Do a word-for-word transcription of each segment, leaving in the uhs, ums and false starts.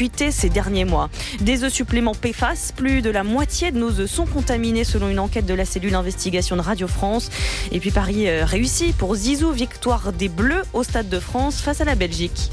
fuité ces derniers mois. Des œufs suppléments P F A S, plus de la moitié de nos œufs sont contaminés selon une enquête de la cellule investigation de Radio France. Et puis Paris euh, réussi pour Zizou, victoire des Bleus au Stade de France face à la Belgique.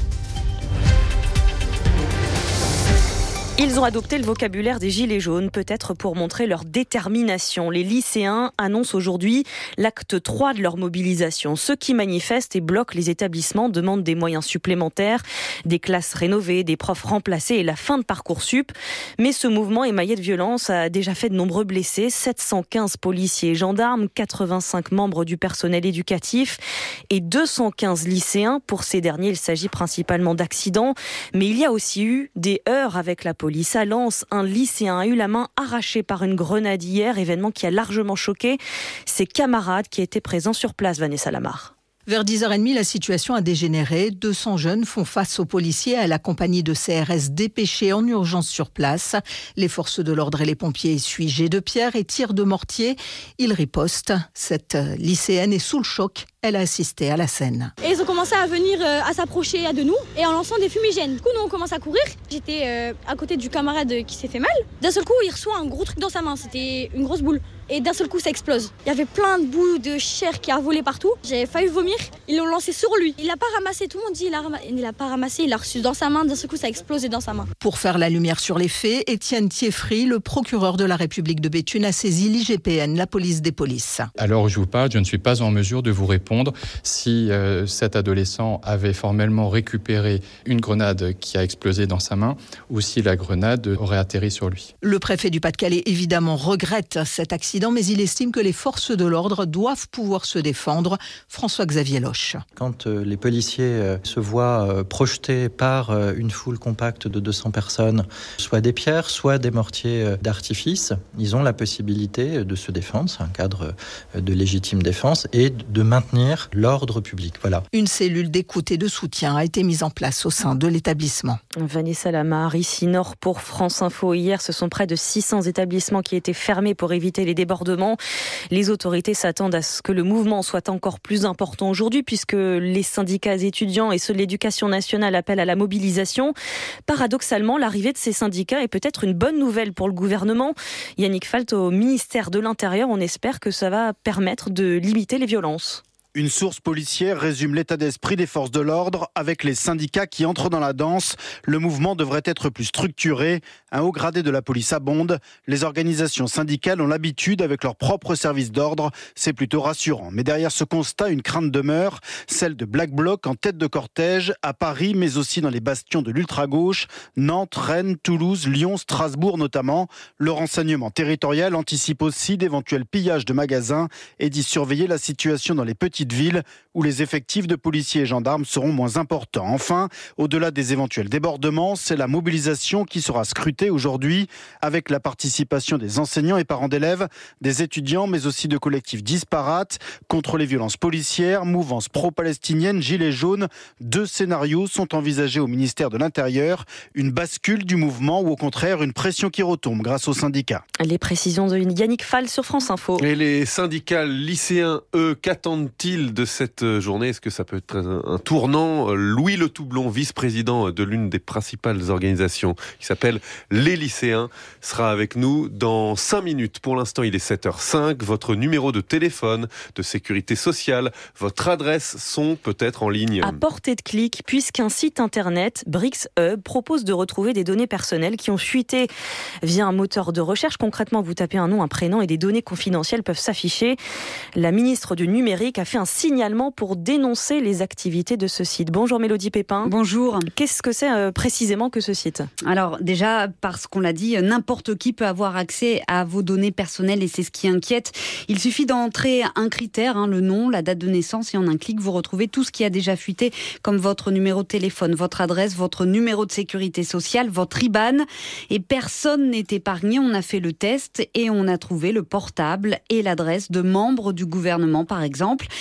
Ils ont adopté le vocabulaire des Gilets jaunes, peut-être pour montrer leur détermination. Les lycéens annoncent aujourd'hui l'acte trois de leur mobilisation. Ceux qui manifestent et bloquent les établissements demandent des moyens supplémentaires, des classes rénovées, des profs remplacés et la fin de Parcoursup. Mais ce mouvement émaillé de violence a déjà fait de nombreux blessés. sept cent quinze policiers et gendarmes, quatre-vingt-cinq membres du personnel éducatif et deux cent quinze lycéens. Pour ces derniers, il s'agit principalement d'accidents. Mais il y a aussi eu des heurts avec la police. À Lens, un lycéen a eu la main arrachée par une grenade hier, événement qui a largement choqué ses camarades qui étaient présents sur place, Vanessa Lamar. Vers dix heures trente, la situation a dégénéré. deux cents jeunes font face aux policiers à la compagnie de C R S dépêchés en urgence sur place. Les forces de l'ordre et les pompiers essuient jets de pierre et tirs de mortier. Ils ripostent. Cette lycéenne est sous le choc. Elle a assisté à la scène. Et ils ont commencé à venir, euh, à s'approcher de nous et en lançant des fumigènes. Du coup, nous, on commence à courir. J'étais euh, à côté du camarade qui s'est fait mal. D'un seul coup, il reçoit un gros truc dans sa main. C'était une grosse boule. Et d'un seul coup, ça explose. Il y avait plein de bouts de chair qui a volé partout. J'ai failli vomir. Ils l'ont lancé sur lui. Il l'a pas ramassé. Tout le monde dit il a ramassé. Il l'a pas ramassé. Il l'a reçu dans sa main. D'un seul coup, ça a explosé dans sa main. Pour faire la lumière sur les faits, Étienne Thieffry, le procureur de la République de Béthune, a saisi l'I G P N, la police des polices. Alors, je vous parle, je ne suis pas en mesure de vous répondre si euh, cet adolescent avait formellement récupéré une grenade qui a explosé dans sa main ou si la grenade aurait atterri sur lui. Le préfet du Pas-de-Calais, évidemment, regrette cet accident, mais il estime que les forces de l'ordre doivent pouvoir se défendre. François-Xavier Loche. Quand euh, les policiers euh, se voient euh, projetés par euh, une foule compacte de deux cents personnes, soit des pierres, soit des mortiers euh, d'artifice, ils ont la possibilité de se défendre, c'est un cadre euh, de légitime défense, et de maintenir l'ordre public. Voilà. Une cellule d'écoute et de soutien a été mise en place au sein de l'établissement. Vanessa Lamar, ici Nord pour France Info. Hier, ce sont près de six cents établissements qui étaient fermés pour éviter les débordements. Les autorités s'attendent à ce que le mouvement soit encore plus important aujourd'hui puisque les syndicats étudiants et ceux de l'éducation nationale appellent à la mobilisation. Paradoxalement, l'arrivée de ces syndicats est peut-être une bonne nouvelle pour le gouvernement. Yannick Falt, au ministère de l'Intérieur, on espère que ça va permettre de limiter les violences. Une source policière résume l'état d'esprit des forces de l'ordre avec les syndicats qui entrent dans la danse. Le mouvement devrait être plus structuré. Un haut gradé de la police abonde. Les organisations syndicales ont l'habitude avec leurs propres services d'ordre. C'est plutôt rassurant. Mais derrière ce constat, une crainte demeure, celle de Black Bloc en tête de cortège à Paris, mais aussi dans les bastions de l'ultra-gauche, Nantes, Rennes, Toulouse, Lyon, Strasbourg notamment. Le renseignement territorial anticipe aussi d'éventuels pillages de magasins et d'y surveiller la situation dans les petits villes où les effectifs de policiers et gendarmes seront moins importants. Enfin, au-delà des éventuels débordements, c'est la mobilisation qui sera scrutée aujourd'hui avec la participation des enseignants et parents d'élèves, des étudiants mais aussi de collectifs disparates contre les violences policières, mouvances pro-palestiniennes, gilets jaunes. Deux scénarios sont envisagés au ministère de l'Intérieur. Une bascule du mouvement ou au contraire une pression qui retombe grâce aux syndicats. Les précisions de Yannick Fall sur France Info. Et les syndicats lycéens, eux, qu'attendent-ils de cette journée? Est-ce que ça peut être un, un tournant? Louis Le Toublon, vice-président de l'une des principales organisations qui s'appelle Les Lycéens, sera avec nous dans cinq minutes. Pour l'instant, il est sept heures cinq. Votre numéro de téléphone, de sécurité sociale, votre adresse sont peut-être en ligne. À portée de clic, puisqu'un site internet, Brix Hub, propose de retrouver des données personnelles qui ont fuité via un moteur de recherche. Concrètement, vous tapez un nom, un prénom et des données confidentielles peuvent s'afficher. La ministre du Numérique a fait un signalement pour dénoncer les activités de ce site. Bonjour Mélodie Pépin. Bonjour. Qu'est-ce que c'est euh, précisément que ce site? Alors déjà, parce qu'on l'a dit, n'importe qui peut avoir accès à vos données personnelles et c'est ce qui inquiète. Il suffit d'entrer un critère, hein, le nom, la date de naissance et en un clic, vous retrouvez tout ce qui a déjà fuité comme votre numéro de téléphone, votre adresse, votre numéro de sécurité sociale, votre I B A N. Et personne n'est épargné. On a fait le test et on a trouvé le portable et l'adresse de membres du gouvernement, par exemple.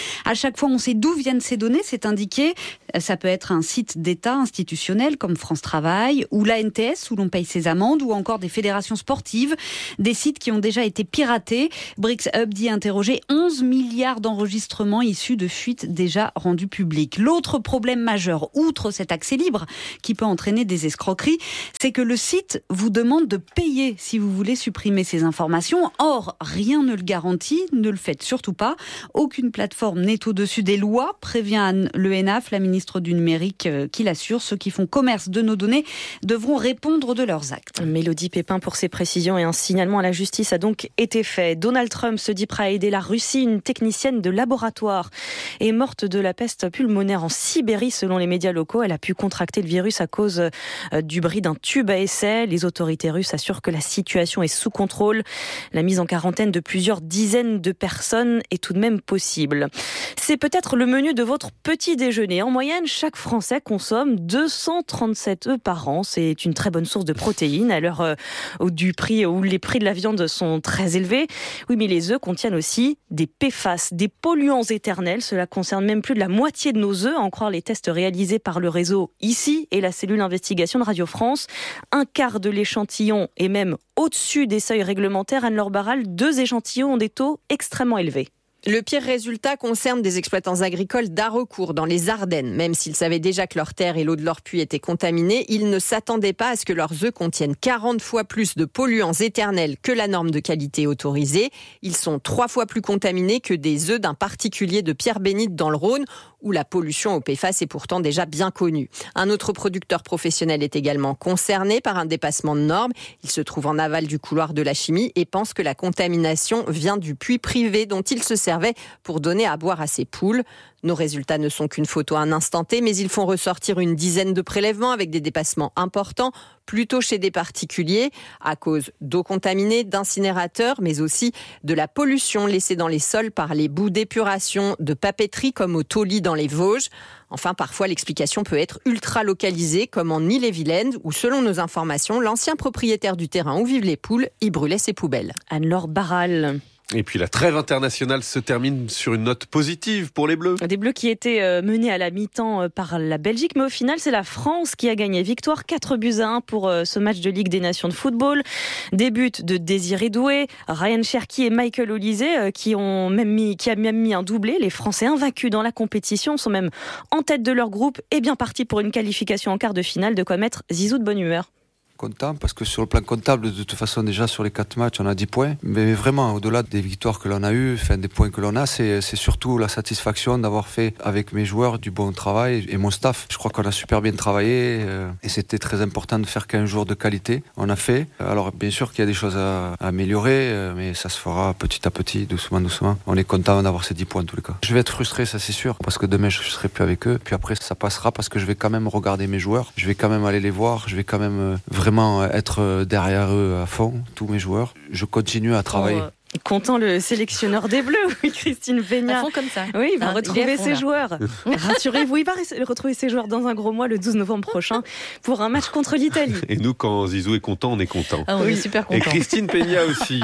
À chaque fois, on sait d'où viennent ces données, c'est indiqué. Ça peut être un site d'État institutionnel comme France Travail ou l'A N T S où l'on paye ses amendes ou encore des fédérations sportives, des sites qui ont déjà été piratés. BRICS-Hub dit interroger onze milliards d'enregistrements issus de fuites déjà rendues publiques. L'autre problème majeur, outre cet accès libre qui peut entraîner des escroqueries, c'est que le site vous demande de payer si vous voulez supprimer ces informations. Or, rien ne le garantit, ne le faites surtout pas. Aucune plateforme n'est au-dessus des lois, prévient Anne Le Hénaff, la ministre du numérique, qui l'assure. Ceux qui font commerce de nos données devront répondre de leurs actes. Mélodie Pépin pour ses précisions et un signalement à la justice a donc été fait. Donald Trump se dit prêt à aider la Russie. Une technicienne de laboratoire est morte de la peste pulmonaire en Sibérie selon les médias locaux. Elle a pu contracter le virus à cause du bris d'un tube à essai. Les autorités russes assurent que la situation est sous contrôle. La mise en quarantaine de plusieurs dizaines de personnes est tout de même possible. C'est peut-être le menu de votre petit déjeuner. En moyenne, chaque Français consomme deux cent trente-sept œufs par an. C'est une très bonne source de protéines à l'heure où, du prix, où les prix de la viande sont très élevés. Oui, mais les œufs contiennent aussi des P F A S, des polluants éternels. Cela concerne même plus de la moitié de nos œufs, à en croire les tests réalisés par le réseau ici et la cellule investigation de Radio France. Un quart de l'échantillon est même au-dessus des seuils réglementaires. Anne-Laure Barral, deux échantillons ont des taux extrêmement élevés. Le pire résultat concerne des exploitants agricoles d'Haraucourt, dans les Ardennes. Même s'ils savaient déjà que leurs terres et l'eau de leur puits étaient contaminés, ils ne s'attendaient pas à ce que leurs œufs contiennent quarante fois plus de polluants éternels que la norme de qualité autorisée. Ils sont trois fois plus contaminés que des œufs d'un particulier de Pierre-Bénite dans le Rhône, où la pollution au P F A S est pourtant déjà bien connue. Un autre producteur professionnel est également concerné par un dépassement de normes. Il se trouve en aval du couloir de la chimie et pense que la contamination vient du puits privé dont il se servait pour donner à boire à ses poules. Nos résultats ne sont qu'une photo à un instant T, mais ils font ressortir une dizaine de prélèvements avec des dépassements importants, plutôt chez des particuliers, à cause d'eau contaminée, d'incinérateurs, mais aussi de la pollution laissée dans les sols par les boues d'épuration de papeterie comme au Tauly dans les Vosges. Enfin, parfois, l'explication peut être ultra localisée, comme en Ille-et-Vilaine, où, selon nos informations, l'ancien propriétaire du terrain où vivent les poules y brûlait ses poubelles. Anne-Laure Barral. Et puis la trêve internationale se termine sur une note positive pour les Bleus. Des Bleus qui étaient menés à la mi-temps par la Belgique, mais au final c'est la France qui a gagné. Victoire quatre buts à un pour ce match de Ligue des Nations de football. Des buts de Désiré Doué, Ryan Cherki et Michael Olise qui ont même mis, qui a même mis un doublé. Les Français invaincus dans la compétition sont même en tête de leur groupe et bien partis pour une qualification en quart de finale. De quoi mettre Zizou de bonne humeur. Content parce que sur le plan comptable, de toute façon déjà sur les quatre matchs on a dix points, mais vraiment au-delà des victoires que l'on a eues, enfin, des points que l'on a, c'est, c'est surtout la satisfaction d'avoir fait avec mes joueurs du bon travail et mon staff. Je crois qu'on a super bien travaillé euh, et c'était très important de faire quinze jours de qualité. On a fait, alors bien sûr qu'il y a des choses à, à améliorer, euh, mais ça se fera petit à petit, doucement doucement. On est content d'avoir ces dix points en tous les cas. Je vais être frustré, ça c'est sûr, parce que demain je ne serai plus avec eux, puis après ça passera parce que je vais quand même regarder mes joueurs, je vais quand même aller les voir, je vais quand même euh, vraiment être derrière eux à fond, tous mes joueurs. Je continue à travailler. Oh. Content le sélectionneur des Bleus, oui, Christine Végnat. À fond comme ça. Oui, il va hein, retrouver il fond, ses là. joueurs. Rassurez-vous, il va retrouver ses joueurs dans un gros mois, le douze novembre prochain, pour un match contre l'Italie. Et nous, quand Zizou est content, on est content. Ah, on oui. est super Et content. Christine Peña aussi.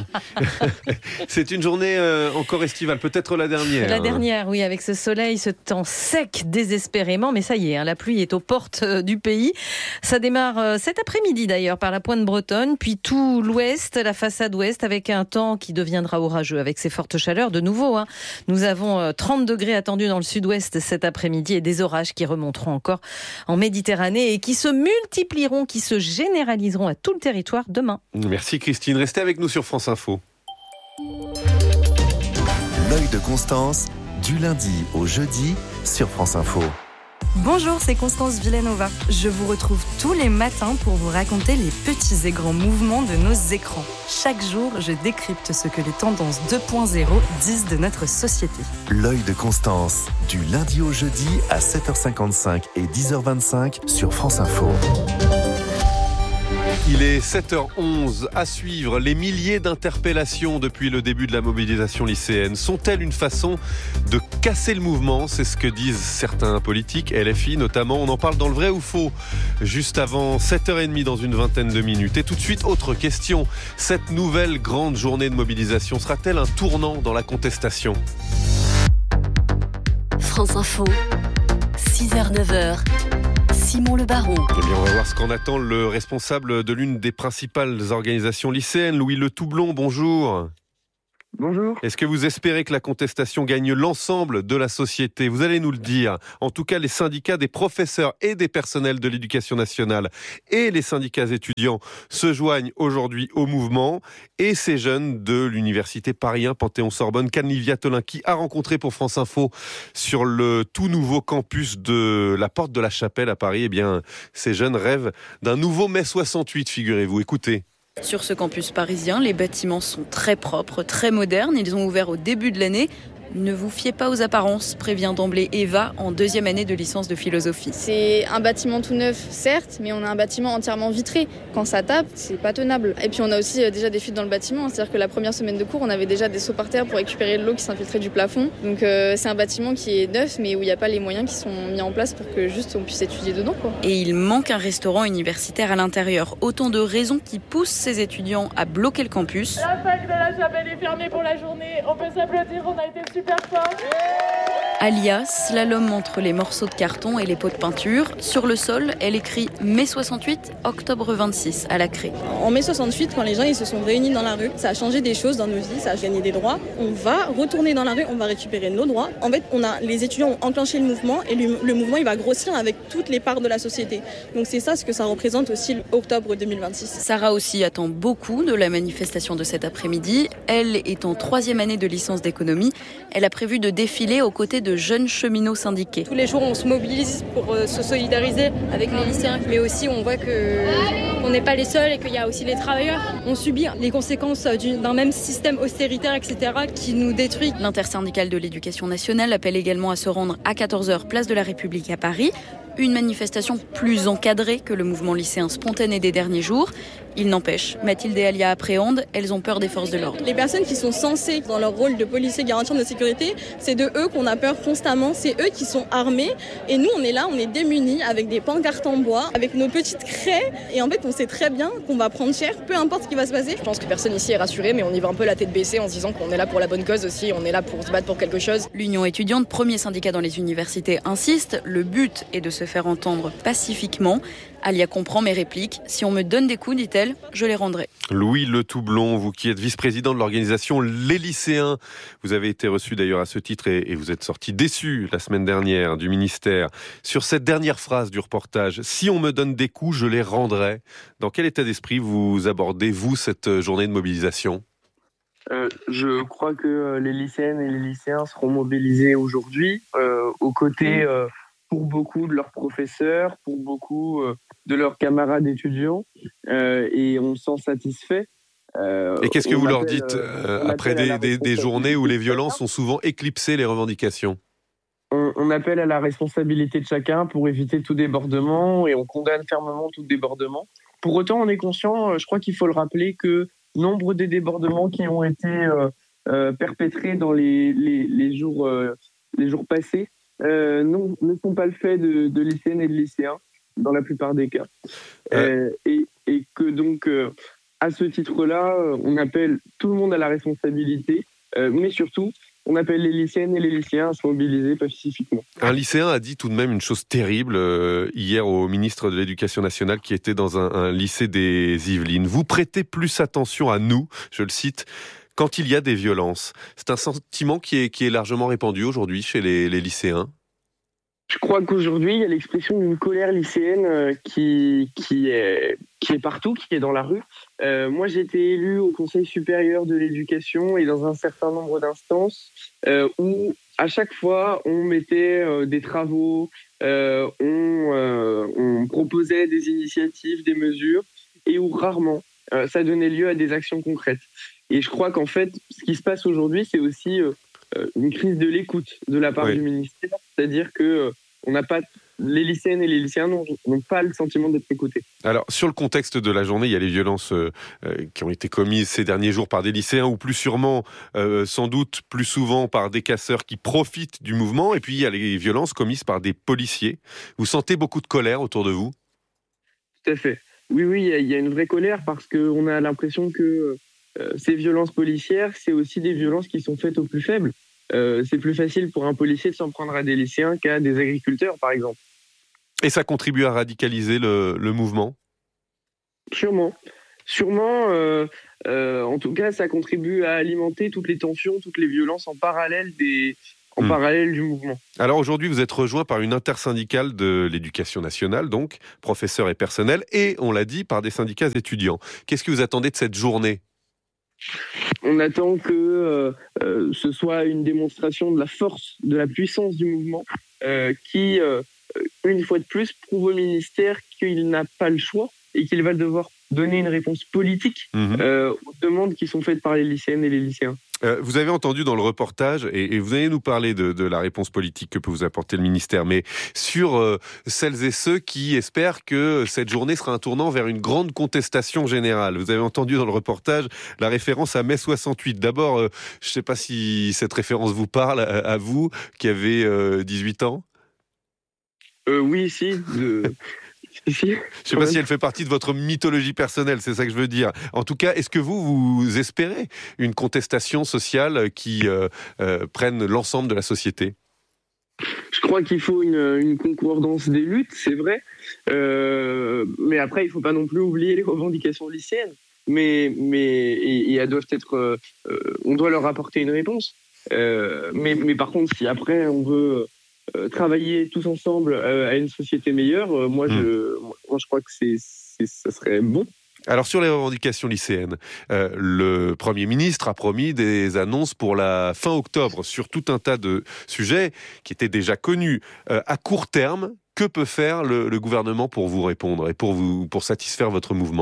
C'est une journée euh, encore estivale, peut-être la dernière. La dernière, oui, avec ce soleil, ce temps sec désespérément, mais ça y est, hein, la pluie est aux portes euh, du pays. Ça démarre euh, cet après-midi d'ailleurs par la pointe bretonne, puis tout l'ouest, la façade ouest, avec un temps qui deviendra orageux avec ces fortes chaleurs. De nouveau, hein, nous avons euh, trente degrés attendus dans le sud-ouest cet après-midi et des orages qui remonteront encore en Méditerranée et qui se multiplieront, qui se généraliseront à tout le territoire demain. Merci Christine, restez avec nous sur France Info. L'œil de Constance, du lundi au jeudi sur France Info. Bonjour, c'est Constance Villanova. Je vous retrouve tous les matins pour vous raconter les petits et grands mouvements de nos écrans. Chaque jour, je décrypte ce que les tendances deux point zéro disent de notre société. L'œil de Constance, du lundi au jeudi à sept heures cinquante-cinq et dix heures vingt-cinq sur France Info. Il est sept heures onze. À suivre, les milliers d'interpellations depuis le début de la mobilisation lycéenne sont-elles une façon de casser le mouvement ? C'est ce que disent certains politiques, L F I notamment. On en parle dans le vrai ou faux, juste avant sept heures trente dans une vingtaine de minutes. Et tout de suite, autre question. Cette nouvelle grande journée de mobilisation sera-t-elle un tournant dans la contestation ? France Info, six heures neuf heures. Simon Le Baron. Eh bien, on va voir ce qu'en attend le responsable de l'une des principales organisations lycéennes, Louis Le Toublon. Bonjour. Bonjour. Est-ce que vous espérez que la contestation gagne l'ensemble de la société ? Vous allez nous le dire. En tout cas, les syndicats des professeurs et des personnels de l'éducation nationale et les syndicats étudiants se joignent aujourd'hui au mouvement. Et ces jeunes de l'université Paris un Panthéon-Sorbonne, qu'Anne-Livia Viatolin, qui a rencontré pour France Info sur le tout nouveau campus de la Porte de la Chapelle à Paris, eh bien, ces jeunes rêvent d'un nouveau mai soixante-huit, figurez-vous. Écoutez. Sur ce campus parisien, les bâtiments sont très propres, très modernes. Ils ont ouvert au début de l'année. Ne vous fiez pas aux apparences, prévient d'emblée Eva, en deuxième année de licence de philosophie. C'est un bâtiment tout neuf, certes, mais on a un bâtiment entièrement vitré. Quand ça tape, c'est pas tenable. Et puis on a aussi déjà des fuites dans le bâtiment, c'est-à-dire que la première semaine de cours, on avait déjà des seaux par terre pour récupérer l'eau qui s'infiltrait du plafond. Donc euh, c'est un bâtiment qui est neuf, mais où il n'y a pas les moyens qui sont mis en place pour que juste on puisse étudier dedans, quoi. Et il manque un restaurant universitaire à l'intérieur. Autant de raisons qui poussent ces étudiants à bloquer le campus. La fac de la Chapelle est fermée pour la journée. On peut s'applaudir, on a été super forts. Alias, slalom entre les morceaux de carton et les pots de peinture. Sur le sol, elle écrit mai soixante-huit, octobre vingt-six, à la craie. En mai soixante-huit, quand les gens ils se sont réunis dans la rue, ça a changé des choses dans nos vies, ça a gagné des droits. On va retourner dans la rue, on va récupérer nos droits. En fait, on a, les étudiants ont enclenché le mouvement et le, le mouvement il va grossir avec toutes les parts de la société. Donc c'est ça ce que ça représente aussi l'octobre deux mille vingt-six. Sarah aussi attend beaucoup de la manifestation de cet après-midi. Elle est en troisième année de licence d'économie. Elle a prévu de défiler aux côtés de jeunes cheminots syndiqués. Tous les jours, on se mobilise pour euh, se solidariser avec les lycéens, mais aussi on voit qu'on n'est pas les seuls et qu'il y a aussi les travailleurs. On subit les conséquences d'un même système austéritaire, et cetera, qui nous détruit. L'intersyndicale de l'éducation nationale appelle également à se rendre à quatorze heures, place de la République à Paris. Une manifestation plus encadrée que le mouvement lycéen spontané des derniers jours. Il n'empêche, Mathilde et Alia appréhendent, elles ont peur des forces de l'ordre. Les personnes qui sont censées, dans leur rôle de policier garantir notre sécurité, c'est de eux qu'on a peur constamment, c'est eux qui sont armés. Et nous, on est là, on est démunis avec des pancartes en bois, avec nos petites craies. Et en fait, on sait très bien qu'on va prendre cher, peu importe ce qui va se passer. Je pense que personne ici est rassuré, mais on y va un peu la tête baissée en se disant qu'on est là pour la bonne cause aussi, on est là pour se battre pour quelque chose. L'Union étudiante, premier syndicat dans les universités, insiste. Le but est de se faire entendre pacifiquement. Alia comprend mes répliques. Si on me donne des coups, dit-elle, je les rendrai. Louis Le Toublon, vous qui êtes vice-président de l'organisation Les Lycéens, vous avez été reçu d'ailleurs à ce titre et, et vous êtes sorti déçu la semaine dernière du ministère. Sur cette dernière phrase du reportage, si on me donne des coups, je les rendrai. Dans quel état d'esprit vous abordez, vous, cette journée de mobilisation ? Euh, je crois que euh, les lycéennes et les lycéens seront mobilisés aujourd'hui euh, aux côtés, euh, pour beaucoup de leurs professeurs, pour beaucoup euh, de leurs camarades étudiants, euh, et on s'en satisfait. Euh, et qu'est-ce que vous appelle, leur dites euh, après des, des, des journées où les violences ont souvent éclipsé les revendications ? on, on appelle à la responsabilité de chacun pour éviter tout débordement, et on condamne fermement tout débordement. Pour autant, on est conscient, je crois qu'il faut le rappeler, que nombre des débordements qui ont été euh, euh, perpétrés dans les, les, les, jours, euh, les jours passés euh, non, ne sont pas le fait de, de lycéennes et de lycéens, dans la plupart des cas. Euh, et, et que donc, euh, à ce titre-là, on appelle tout le monde à la responsabilité, euh, mais surtout, on appelle les lycéennes et les lycéens à se mobiliser pacifiquement. Un lycéen a dit tout de même une chose terrible euh, hier au ministre de l'Éducation nationale qui était dans un, un lycée des Yvelines. Vous prêtez plus attention à nous, je le cite, quand il y a des violences. C'est un sentiment qui est, qui est largement répandu aujourd'hui chez les, les lycéens. Je crois qu'aujourd'hui, il y a l'expression d'une colère lycéenne qui, qui, est, qui est partout, qui est dans la rue. Euh, moi, j'ai été élu au Conseil supérieur de l'éducation et dans un certain nombre d'instances euh, où, à chaque fois, on mettait euh, des travaux, euh, on, euh, on proposait des initiatives, des mesures, et où rarement euh, ça donnait lieu à des actions concrètes. Et je crois qu'en fait, ce qui se passe aujourd'hui, c'est aussi euh, une crise de l'écoute de la part oui. du ministère, c'est-à-dire que euh, on n'a pas, les lycéennes et les lycéens n'ont, n'ont pas le sentiment d'être écoutés. Alors, sur le contexte de la journée, il y a les violences euh, qui ont été commises ces derniers jours par des lycéens, ou plus sûrement, euh, sans doute, plus souvent par des casseurs qui profitent du mouvement, et puis il y a les violences commises par des policiers. Vous sentez beaucoup de colère autour de vous ? Tout à fait. Oui, oui, il y a une vraie colère, parce qu'on a l'impression que euh, ces violences policières, c'est aussi des violences qui sont faites aux plus faibles. euh, c'est plus facile pour un policier de s'en prendre à des lycéens qu'à des agriculteurs, par exemple. Et ça contribue à radicaliser le, le mouvement ? Sûrement. Sûrement, euh, euh, en tout cas, ça contribue à alimenter toutes les tensions, toutes les violences en parallèle, des, en mmh. parallèle du mouvement. Alors aujourd'hui, vous êtes rejoint par une intersyndicale de l'éducation nationale, donc professeurs et personnel, et on l'a dit, par des syndicats étudiants. Qu'est-ce que vous attendez de cette journée ? On attend que euh, euh, ce soit une démonstration de la force, de la puissance du mouvement, euh, qui, euh, une fois de plus, prouve au ministère qu'il n'a pas le choix et qu'il va devoir donner une réponse politique mmh. euh, aux demandes qui sont faites par les lycéennes et les lycéens. Euh, vous avez entendu dans le reportage, et, et vous allez nous parler de, de la réponse politique que peut vous apporter le ministère, mais sur euh, celles et ceux qui espèrent que cette journée sera un tournant vers une grande contestation générale. Vous avez entendu dans le reportage la référence à mai soixante-huit. D'abord, euh, je ne sais pas si cette référence vous parle, à, à vous qui avez euh, dix-huit ans. Euh, oui, si. De... Je ne sais pas si elle fait partie de votre mythologie personnelle, c'est ça que je veux dire. En tout cas, est-ce que vous, vous espérez une contestation sociale qui euh, euh, prenne l'ensemble de la société ? Je crois qu'il faut une, une concordance des luttes, c'est vrai. Euh, mais après, il ne faut pas non plus oublier les revendications lycéennes. Mais, mais et, et elles doivent être... Euh, on doit leur apporter une réponse. Euh, mais, mais par contre, si après on veut... Euh, travailler tous ensemble euh, à une société meilleure, euh, moi, mmh. je, moi je crois que c'est, c'est, ça serait bon. Alors sur les revendications lycéennes, euh, le Premier ministre a promis des annonces pour la fin octobre sur tout un tas de sujets qui étaient déjà connus. Euh, à court terme, que peut faire le, le gouvernement pour vous répondre et pour, vous, pour satisfaire votre mouvement ?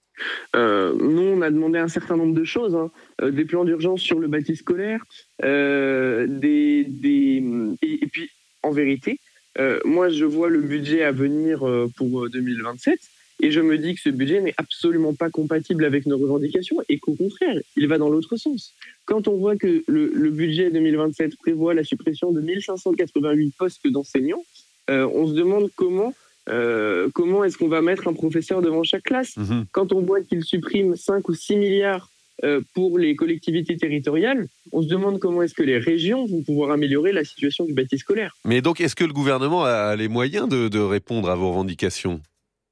Euh, nous, on a demandé un certain nombre de choses, hein. euh, des plans d'urgence sur le bâti scolaire, euh, des, des, et, et puis, en vérité, euh, moi, je vois le budget à venir euh, pour deux mille vingt-sept et je me dis que ce budget n'est absolument pas compatible avec nos revendications et qu'au contraire, il va dans l'autre sens. Quand on voit que le, le budget deux mille vingt-sept prévoit la suppression de mille cinq cent quatre-vingt-huit postes d'enseignants, euh, on se demande comment... Euh, comment est-ce qu'on va mettre un professeur devant chaque classe ? mmh. Quand on voit qu'il supprime cinq ou six milliards euh, pour les collectivités territoriales, on se demande comment est-ce que les régions vont pouvoir améliorer la situation du bâti scolaire. Mais donc, est-ce que le gouvernement a les moyens de, de répondre à vos revendications ?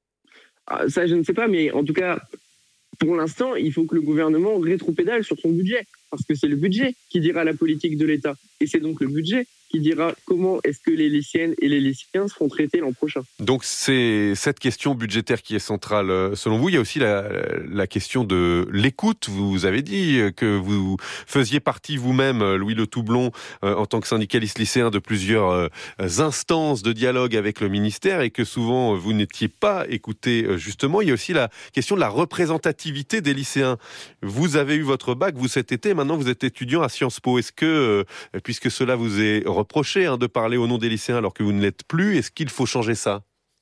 ah, Ça, je ne sais pas, mais en tout cas, pour l'instant, il faut que le gouvernement rétropédale sur son budget, parce que c'est le budget qui dira la politique de l'État, et c'est donc le budget qui dira comment est-ce que les lycéennes et les lycéens seront traités l'an prochain. Donc c'est cette question budgétaire qui est centrale selon vous. Il y a aussi la, la question de l'écoute. Vous avez dit que vous faisiez partie vous-même, Louis Le Toublon, euh, en tant que syndicaliste lycéen, de plusieurs euh, instances de dialogue avec le ministère et que souvent vous n'étiez pas écouté justement. Il y a aussi la question de la représentativité des lycéens. Vous avez eu votre bac, vous cet été, maintenant vous êtes étudiant à Sciences Po. Est-ce que, euh, puisque cela vous est reproché hein, de parler au nom des lycéens alors que vous ne l'êtes plus, est-ce qu'il faut changer ça ?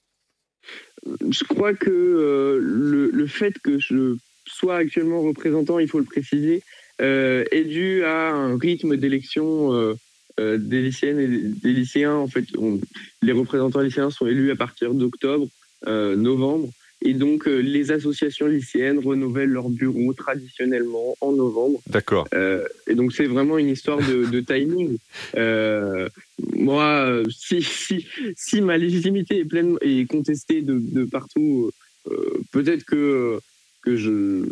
Je crois que euh, le, le fait que je sois actuellement représentant, il faut le préciser, euh, est dû à un rythme d'élection euh, euh, des lycéennes et des lycéens. En fait, on, les représentants lycéens sont élus à partir d'octobre, euh, novembre. Et donc, euh, les associations lycéennes renouvellent leur bureau traditionnellement en novembre. D'accord. Euh, et donc, c'est vraiment une histoire de, de timing. Euh, moi, si, si, si ma légitimité est, pleine, est contestée de, de partout, euh, peut-être que, que je,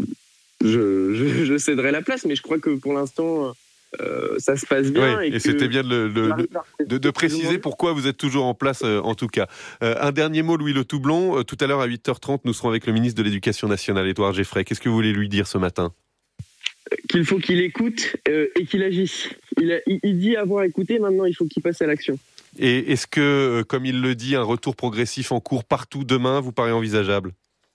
je, je, je céderai la place. Mais je crois que pour l'instant... Euh, ça se passe bien. Oui, et, et c'était bien de, le, le, de, de préciser pourquoi vous êtes toujours en place, euh, en tout cas. Euh, un dernier mot, Louis Le Toublon. Euh, tout à l'heure, à huit heures trente, nous serons avec le ministre de l'Éducation nationale, Édouard Geffray. Qu'est-ce que vous voulez lui dire ce matin ? Qu'il faut qu'il écoute euh, et qu'il agisse. Il, a, il, il dit avoir écouté, maintenant il faut qu'il passe à l'action. Et est-ce que, euh, comme il le dit, un retour progressif en cours partout demain vous paraît envisageable ?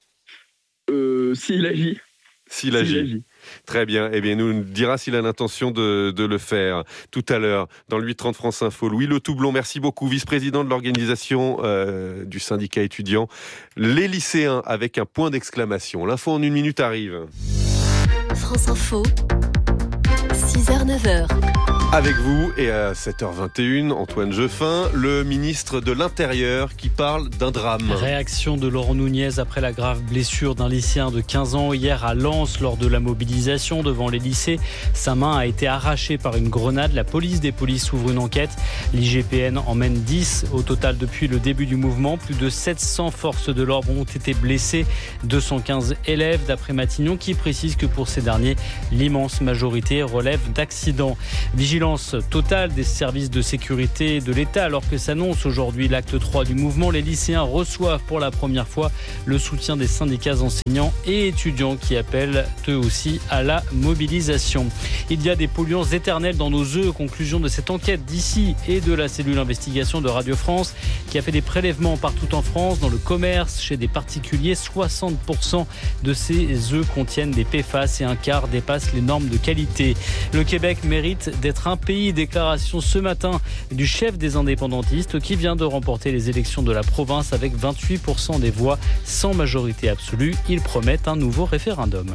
euh, S'il agit. S'il agit. S'il agit. Très bien. Eh bien, nous dira s'il a l'intention de, de le faire tout à l'heure dans le huit trente France Info. Louis Le Toublon, merci beaucoup, vice-président de l'organisation euh, du syndicat étudiant. Les lycéens avec un point d'exclamation. L'info en une minute arrive. France Info, six heures neuf heures. Avec vous, et à sept heures vingt et une, Antoine Jeufin, le ministre de l'Intérieur qui parle d'un drame. Réaction de Laurent Nunez après la grave blessure d'un lycéen de quinze ans hier à Lens lors de la mobilisation devant les lycées. Sa main a été arrachée par une grenade. La police des polices ouvre une enquête. L'I G P N emmène dix au total depuis le début du mouvement. Plus de sept cents forces de l'ordre ont été blessées. deux cent quinze élèves d'après Matignon qui précise que pour ces derniers, l'immense majorité relève d'accidents. Vigilance totale des services de sécurité de l'État alors que s'annonce aujourd'hui l'acte trois du mouvement. Les lycéens reçoivent pour la première fois le soutien des syndicats enseignants et étudiants qui appellent eux aussi à la mobilisation. Il y a des polluants éternels dans nos œufs. Conclusion de cette enquête d'ici et de la cellule investigation de Radio France qui a fait des prélèvements partout en France, dans le commerce, chez des particuliers. soixante pour cent de ces œufs contiennent des P F A S et un quart dépasse les normes de qualité. Le Québec mérite d'être un pays. Déclaration ce matin du chef des indépendantistes qui vient de remporter les élections de la province avec vingt-huit pour cent des voix sans majorité absolue. Ils promettent un nouveau référendum.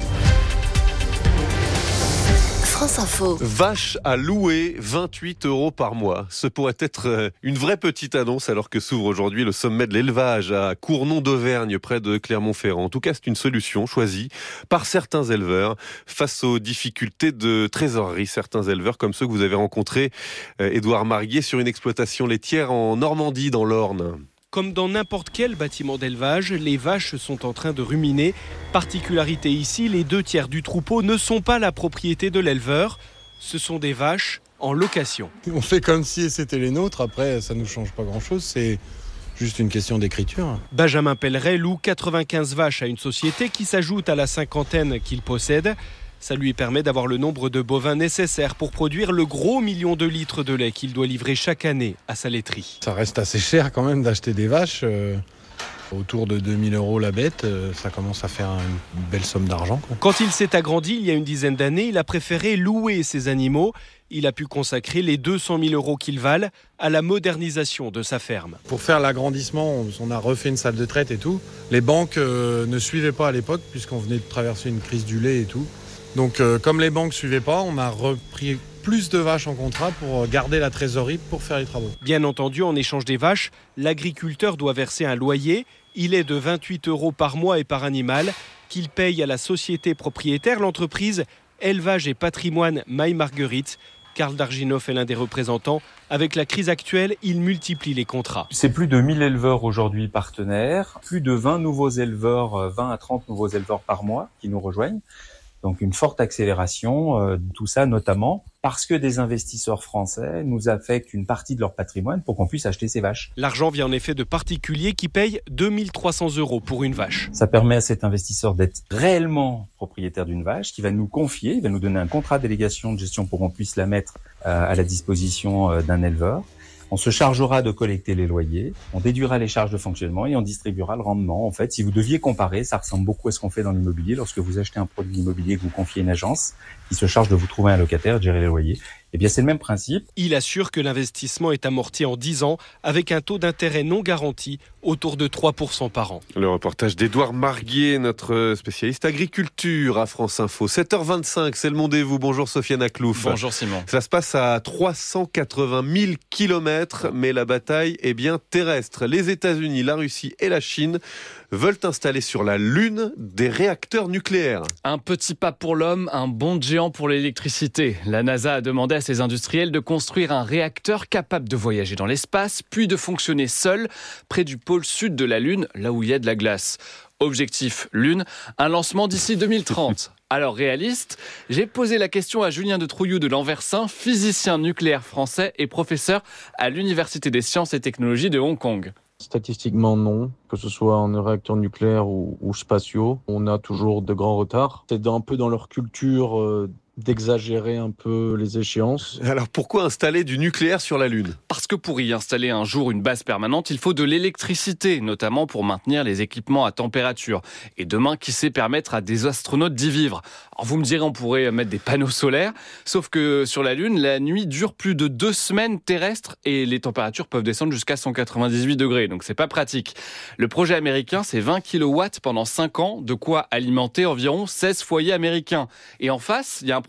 France Info. Vache à louer, vingt-huit euros par mois. Ce pourrait être une vraie petite annonce alors que s'ouvre aujourd'hui le sommet de l'élevage à Cournon d'Auvergne près de Clermont-Ferrand. En tout cas, c'est une solution choisie par certains éleveurs face aux difficultés de trésorerie. Certains éleveurs comme ceux que vous avez rencontrés, Édouard Marguier, sur une exploitation laitière en Normandie, dans l'Orne. Comme dans n'importe quel bâtiment d'élevage, les vaches sont en train de ruminer. Particularité ici, les deux tiers du troupeau ne sont pas la propriété de l'éleveur. Ce sont des vaches en location. On fait comme si c'était les nôtres. Après, ça ne nous change pas grand-chose. C'est juste une question d'écriture. Benjamin Pelleret loue quatre-vingt-quinze vaches à une société qui s'ajoute à la cinquantaine qu'il possède. Ça lui permet d'avoir le nombre de bovins nécessaires pour produire le gros million de litres de lait qu'il doit livrer chaque année à sa laiterie. Ça reste assez cher quand même d'acheter des vaches. Euh, autour de deux mille euros la bête, euh, ça commence à faire une belle somme d'argent, quoi. Quand il s'est agrandi il y a une dizaine d'années, il a préféré louer ses animaux. Il a pu consacrer les deux cent mille euros qu'ils valent à la modernisation de sa ferme. Pour faire l'agrandissement, on a refait une salle de traite et tout. Les banques euh, ne suivaient pas à l'époque puisqu'on venait de traverser une crise du lait et tout. Donc euh, comme les banques ne suivaient pas, on a repris plus de vaches en contrat pour garder la trésorerie pour faire les travaux. Bien entendu, en échange des vaches, l'agriculteur doit verser un loyer. Il est de vingt-huit euros par mois et par animal qu'il paye à la société propriétaire, l'entreprise Élevage et Patrimoine Maille-Marguerite. Karl Darginov est l'un des représentants. Avec la crise actuelle, il multiplie les contrats. C'est plus de mille éleveurs aujourd'hui partenaires, plus de vingt nouveaux éleveurs, vingt à trente nouveaux éleveurs par mois qui nous rejoignent. Donc une forte accélération euh, de tout ça, notamment parce que des investisseurs français nous affectent une partie de leur patrimoine pour qu'on puisse acheter ces vaches. L'argent vient en effet de particuliers qui payent deux mille trois cents euros pour une vache. Ça permet à cet investisseur d'être réellement propriétaire d'une vache, qui va nous confier, il va nous donner un contrat de délégation de gestion pour qu'on puisse la mettre euh, à la disposition euh, d'un éleveur. On se chargera de collecter les loyers, on déduira les charges de fonctionnement et on distribuera le rendement. En fait, si vous deviez comparer, ça ressemble beaucoup à ce qu'on fait dans l'immobilier. Lorsque vous achetez un produit immobilier que vous confiez à une agence qui se charge de vous trouver un locataire et de gérer les loyers, eh bien c'est le même principe. Il assure que l'investissement est amorti en dix ans avec un taux d'intérêt non garanti autour de trois pour cent par an. Le reportage d'Édouard Marguier, notre spécialiste agriculture à France Info. sept heures vingt-cinq, c'est le Mondez-vous. Bonjour Sofiane Aklouf. Bonjour Simon. Ça se passe à trois cent quatre-vingt mille kilomètres, mais la bataille est bien terrestre. Les États-Unis, la Russie et la Chine veulent installer sur la Lune des réacteurs nucléaires. Un petit pas pour l'homme, un bond de géant pour l'électricité. La NASA a demandé à ses industriels de construire un réacteur capable de voyager dans l'espace, puis de fonctionner seul près du pôle sud de la Lune, là où il y a de la glace. Objectif Lune, un lancement d'ici deux mille trente. Alors réaliste, j'ai posé la question à Julien de Trouillou de Lanversin, physicien nucléaire français et professeur à l'Université des sciences et technologies de Hong Kong. Statistiquement, non. Que ce soit en réacteurs nucléaires ou, ou spatiaux, on a toujours de grands retards. C'est un peu dans leur culture euh, d'exagérer un peu les échéances. Alors pourquoi installer du nucléaire sur la Lune ? Parce que pour y installer un jour une base permanente, il faut de l'électricité, notamment pour maintenir les équipements à température. Et demain, qui sait permettre à des astronautes d'y vivre ? Alors vous me direz, on pourrait mettre des panneaux solaires, sauf que sur la Lune, la nuit dure plus de deux semaines terrestres et les températures peuvent descendre jusqu'à cent quatre-vingt-dix-huit degrés, donc c'est pas pratique. Le projet américain, c'est vingt kilowatts pendant cinq ans, de quoi alimenter environ seize foyers américains. Et en face, il y a un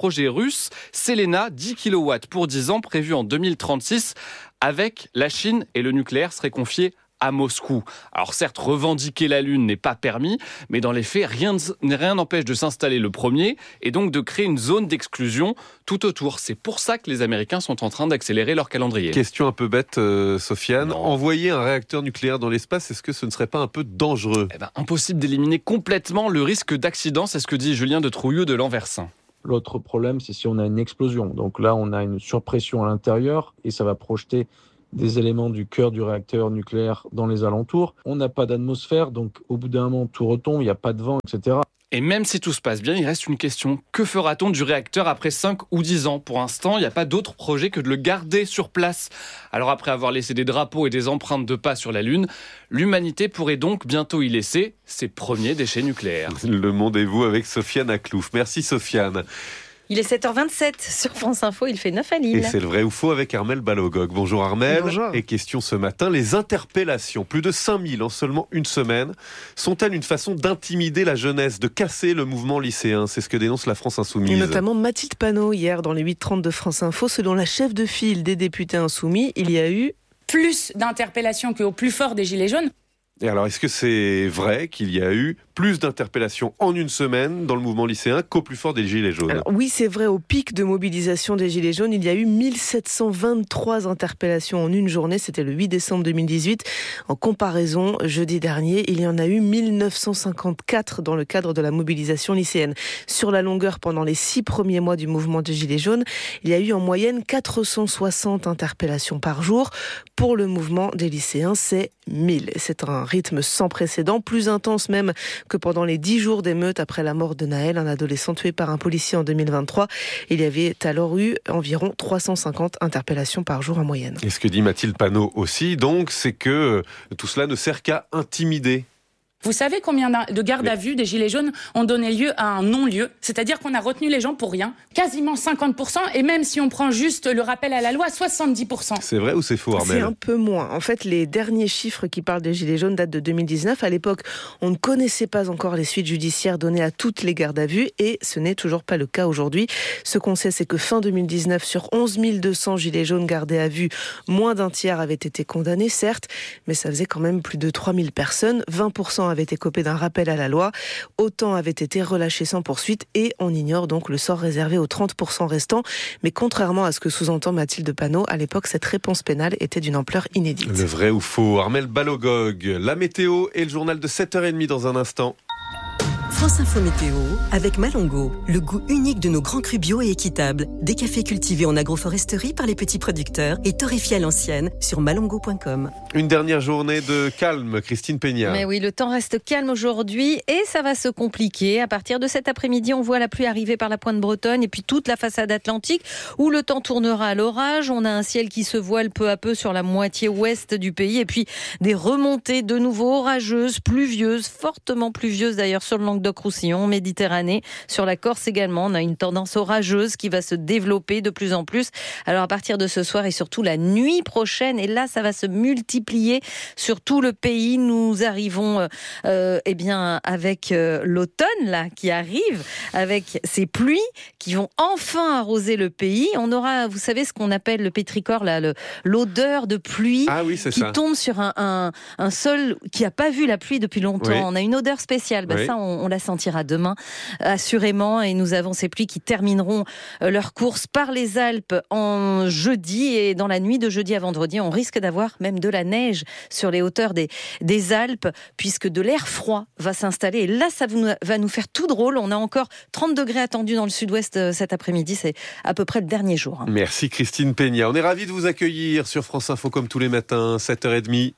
projet russe, Selena, dix kilowatts pour dix ans, prévu en deux mille trente-six, avec la Chine, et le nucléaire serait confié à Moscou. Alors certes, revendiquer la Lune n'est pas permis, mais dans les faits, rien rien n'empêche de s'installer le premier et donc de créer une zone d'exclusion tout autour. C'est pour ça que les Américains sont en train d'accélérer leur calendrier. Question un peu bête, euh, Sofiane. Non. Envoyer un réacteur nucléaire dans l'espace, est-ce que ce ne serait pas un peu dangereux ? Eh ben, impossible d'éliminer complètement le risque d'accident, c'est ce que dit Julien de Trouilleux de Lanversin. L'autre problème, c'est si on a une explosion. Donc là, on a une surpression à l'intérieur et ça va projeter des éléments du cœur du réacteur nucléaire dans les alentours. On n'a pas d'atmosphère, donc au bout d'un moment, tout retombe, il n'y a pas de vent, et cetera. Et même si tout se passe bien, il reste une question. Que fera-t-on du réacteur après cinq ou dix ans ? Pour l'instant, il n'y a pas d'autre projet que de le garder sur place. Alors après avoir laissé des drapeaux et des empreintes de pas sur la Lune, l'humanité pourrait donc bientôt y laisser ses premiers déchets nucléaires. Le monde et vous avec Sofiane Aklouf. Merci Sofiane. Il est sept heures vingt-sept sur France Info, il fait neuf à Lille. Et c'est le vrai ou faux avec Armelle Balogog. Bonjour Armelle. Bonjour. Et question ce matin, les interpellations, plus de cinq mille en seulement une semaine, sont-elles une façon d'intimider la jeunesse, de casser le mouvement lycéen ? C'est ce que dénonce la France Insoumise. Et notamment Mathilde Panot hier dans les huit trente de France Info. Selon la chef de file des députés insoumis, il y a eu plus d'interpellations qu'au plus fort des Gilets jaunes. Et alors, est-ce que c'est vrai qu'il y a eu plus d'interpellations en une semaine dans le mouvement lycéen qu'au plus fort des Gilets jaunes ? Alors, oui, c'est vrai. Au pic de mobilisation des Gilets jaunes, il y a eu mille sept cent vingt-trois interpellations en une journée. C'était le huit décembre deux mille dix-huit. En comparaison, jeudi dernier, il y en a eu mille neuf cent cinquante-quatre dans le cadre de la mobilisation lycéenne. Sur la longueur, pendant les six premiers mois du mouvement des Gilets jaunes, il y a eu en moyenne quatre cent soixante interpellations par jour. Pour le mouvement des lycéens, c'est mille. C'est un rythme sans précédent, plus intense même que pendant les dix jours d'émeute après la mort de Naël, un adolescent tué par un policier en deux mille vingt-trois. Il y avait alors eu environ trois cent cinquante interpellations par jour en moyenne. Et ce que dit Mathilde Panot aussi, donc, c'est que tout cela ne sert qu'à intimider. Vous savez combien de gardes à vue des Gilets jaunes ont donné lieu à un non-lieu ? C'est-à-dire qu'on a retenu les gens pour rien. Quasiment cinquante pour cent, et même si on prend juste le rappel à la loi, soixante-dix pour cent. C'est vrai ou c'est faux, Armelle ? C'est un peu moins. En fait, les derniers chiffres qui parlent des Gilets jaunes datent de deux mille dix-neuf. À l'époque, on ne connaissait pas encore les suites judiciaires données à toutes les gardes à vue, et ce n'est toujours pas le cas aujourd'hui. Ce qu'on sait, c'est que fin deux mille dix-neuf, sur onze mille deux cents Gilets jaunes gardés à vue, moins d'un tiers avaient été condamnés, certes, mais ça faisait quand même plus de trois mille personnes. vingt pour cent avaient été copés d'un rappel à la loi. Autant avaient été relâchés sans poursuite, et on ignore donc le sort réservé aux trente pour cent restants. Mais contrairement à ce que sous-entend Mathilde Panot, à l'époque, cette réponse pénale était d'une ampleur inédite. Le vrai ou faux, Armelle Balogog. La météo et le journal de sept heures trente dans un instant. France Info Météo avec Malongo, le goût unique de nos grands crus bio et équitables. Des cafés cultivés en agroforesterie par les petits producteurs et torréfiés à l'ancienne sur malongo point com. Une dernière journée de calme, Christine Peña. Mais oui, le temps reste calme aujourd'hui et ça va se compliquer. À partir de cet après-midi, on voit la pluie arriver par la pointe bretonne et puis toute la façade atlantique où le temps tournera à l'orage. On a un ciel qui se voile peu à peu sur la moitié ouest du pays et puis des remontées de nouveau orageuses, pluvieuses, fortement pluvieuses d'ailleurs sur le Languedoc-Roussillon, Méditerranée, sur la Corse également. On a une tendance orageuse qui va se développer de plus en plus. Alors à partir de ce soir et surtout la nuit prochaine, et là ça va se multiplier sur tout le pays. Nous arrivons euh, eh bien avec euh, l'automne là qui arrive, avec ces pluies qui vont enfin arroser le pays. On aura, vous savez, ce qu'on appelle le pétrichor, là, le, l'odeur de pluie ah oui, qui ça. tombe sur un, un, un sol qui n'a pas vu la pluie depuis longtemps. Oui. On a une odeur spéciale. Ben, oui. Ça, on, on la sentira demain, assurément. Et nous avons ces pluies qui termineront leur course par les Alpes en jeudi. Et dans la nuit de jeudi à vendredi, on risque d'avoir même de la neige sur les hauteurs des, des Alpes, puisque de l'air froid va s'installer. Et là, ça va nous faire tout drôle. On a encore trente degrés attendus dans le sud-ouest cet après-midi. C'est à peu près le dernier jour. Merci Christine Peña. On est ravis de vous accueillir sur France Info comme tous les matins, sept heures trente.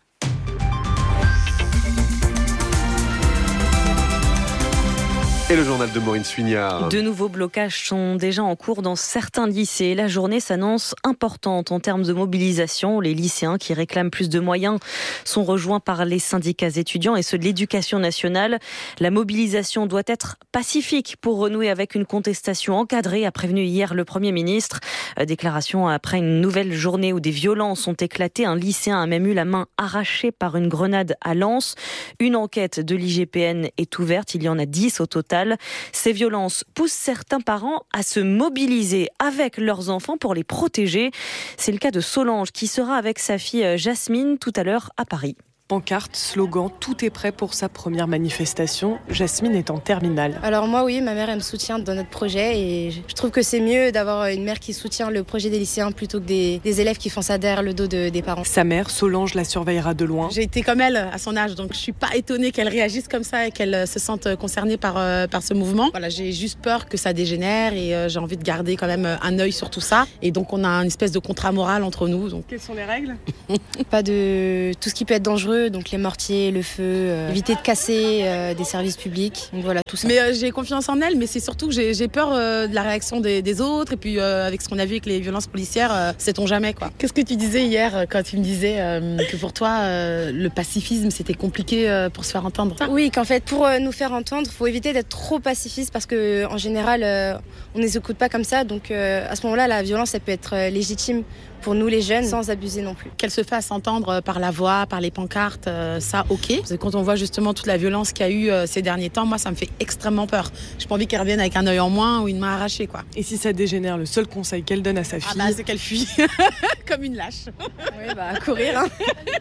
Et le journal de Maureen Suignard. De nouveaux blocages sont déjà en cours dans certains lycées. La journée s'annonce importante en termes de mobilisation. Les lycéens qui réclament plus de moyens sont rejoints par les syndicats étudiants et ceux de l'éducation nationale. La mobilisation doit être pacifique pour renouer avec une contestation encadrée, a prévenu hier le Premier ministre. Déclaration après une nouvelle journée où des violences ont éclaté. Un lycéen a même eu la main arrachée par une grenade à Lens. Une enquête de l'I G P N est ouverte. Il y en a dix au total. scandale. Ces violences poussent certains parents à se mobiliser avec leurs enfants pour les protéger. C'est le cas de Solange qui sera avec sa fille Jasmine tout à l'heure à Paris. Pancarte, slogan, tout est prêt pour sa première manifestation. Jasmine est en terminale. Alors moi oui, ma mère elle me soutient dans notre projet et je trouve que c'est mieux d'avoir une mère qui soutient le projet des lycéens plutôt que des, des élèves qui font ça derrière le dos de, des parents. Sa mère, Solange, la surveillera de loin. J'ai été comme elle à son âge, donc je suis pas étonnée qu'elle réagisse comme ça et qu'elle se sente concernée par, euh, par ce mouvement. Voilà, j'ai juste peur que ça dégénère et euh, j'ai envie de garder quand même un œil sur tout ça. Et donc on a une espèce de contrat moral entre nous. Donc. Quelles sont les règles? Pas de tout ce qui peut être dangereux. Donc les mortiers, le feu, euh, éviter de casser euh, des services publics, donc voilà tout ça. Mais euh, j'ai confiance en elle, mais c'est surtout que j'ai, j'ai peur euh, de la réaction des, des autres et puis euh, avec ce qu'on a vu avec les violences policières, euh, sait-on jamais quoi. Qu'est-ce que tu disais hier quand tu me disais euh, que pour toi euh, le pacifisme c'était compliqué euh, pour se faire entendre? Oui, qu'en fait pour euh, nous faire entendre, faut éviter d'être trop pacifiste parce que en général euh, on ne les écoute pas comme ça, donc euh, à ce moment-là la violence elle peut être euh, légitime pour nous les jeunes, sans abuser non plus. Qu'elle se fasse entendre par la voix, par les pancartes, euh, ça ok. Parce que quand on voit justement toute la violence qu'il y a eu euh, ces derniers temps, moi ça me fait extrêmement peur. J'ai pas envie qu'elle revienne avec un œil en moins ou une main arrachée quoi. Et si ça dégénère, le seul conseil qu'elle donne à sa fille, ah bah, c'est qu'elle fuit comme une lâche. Oui bah courir hein.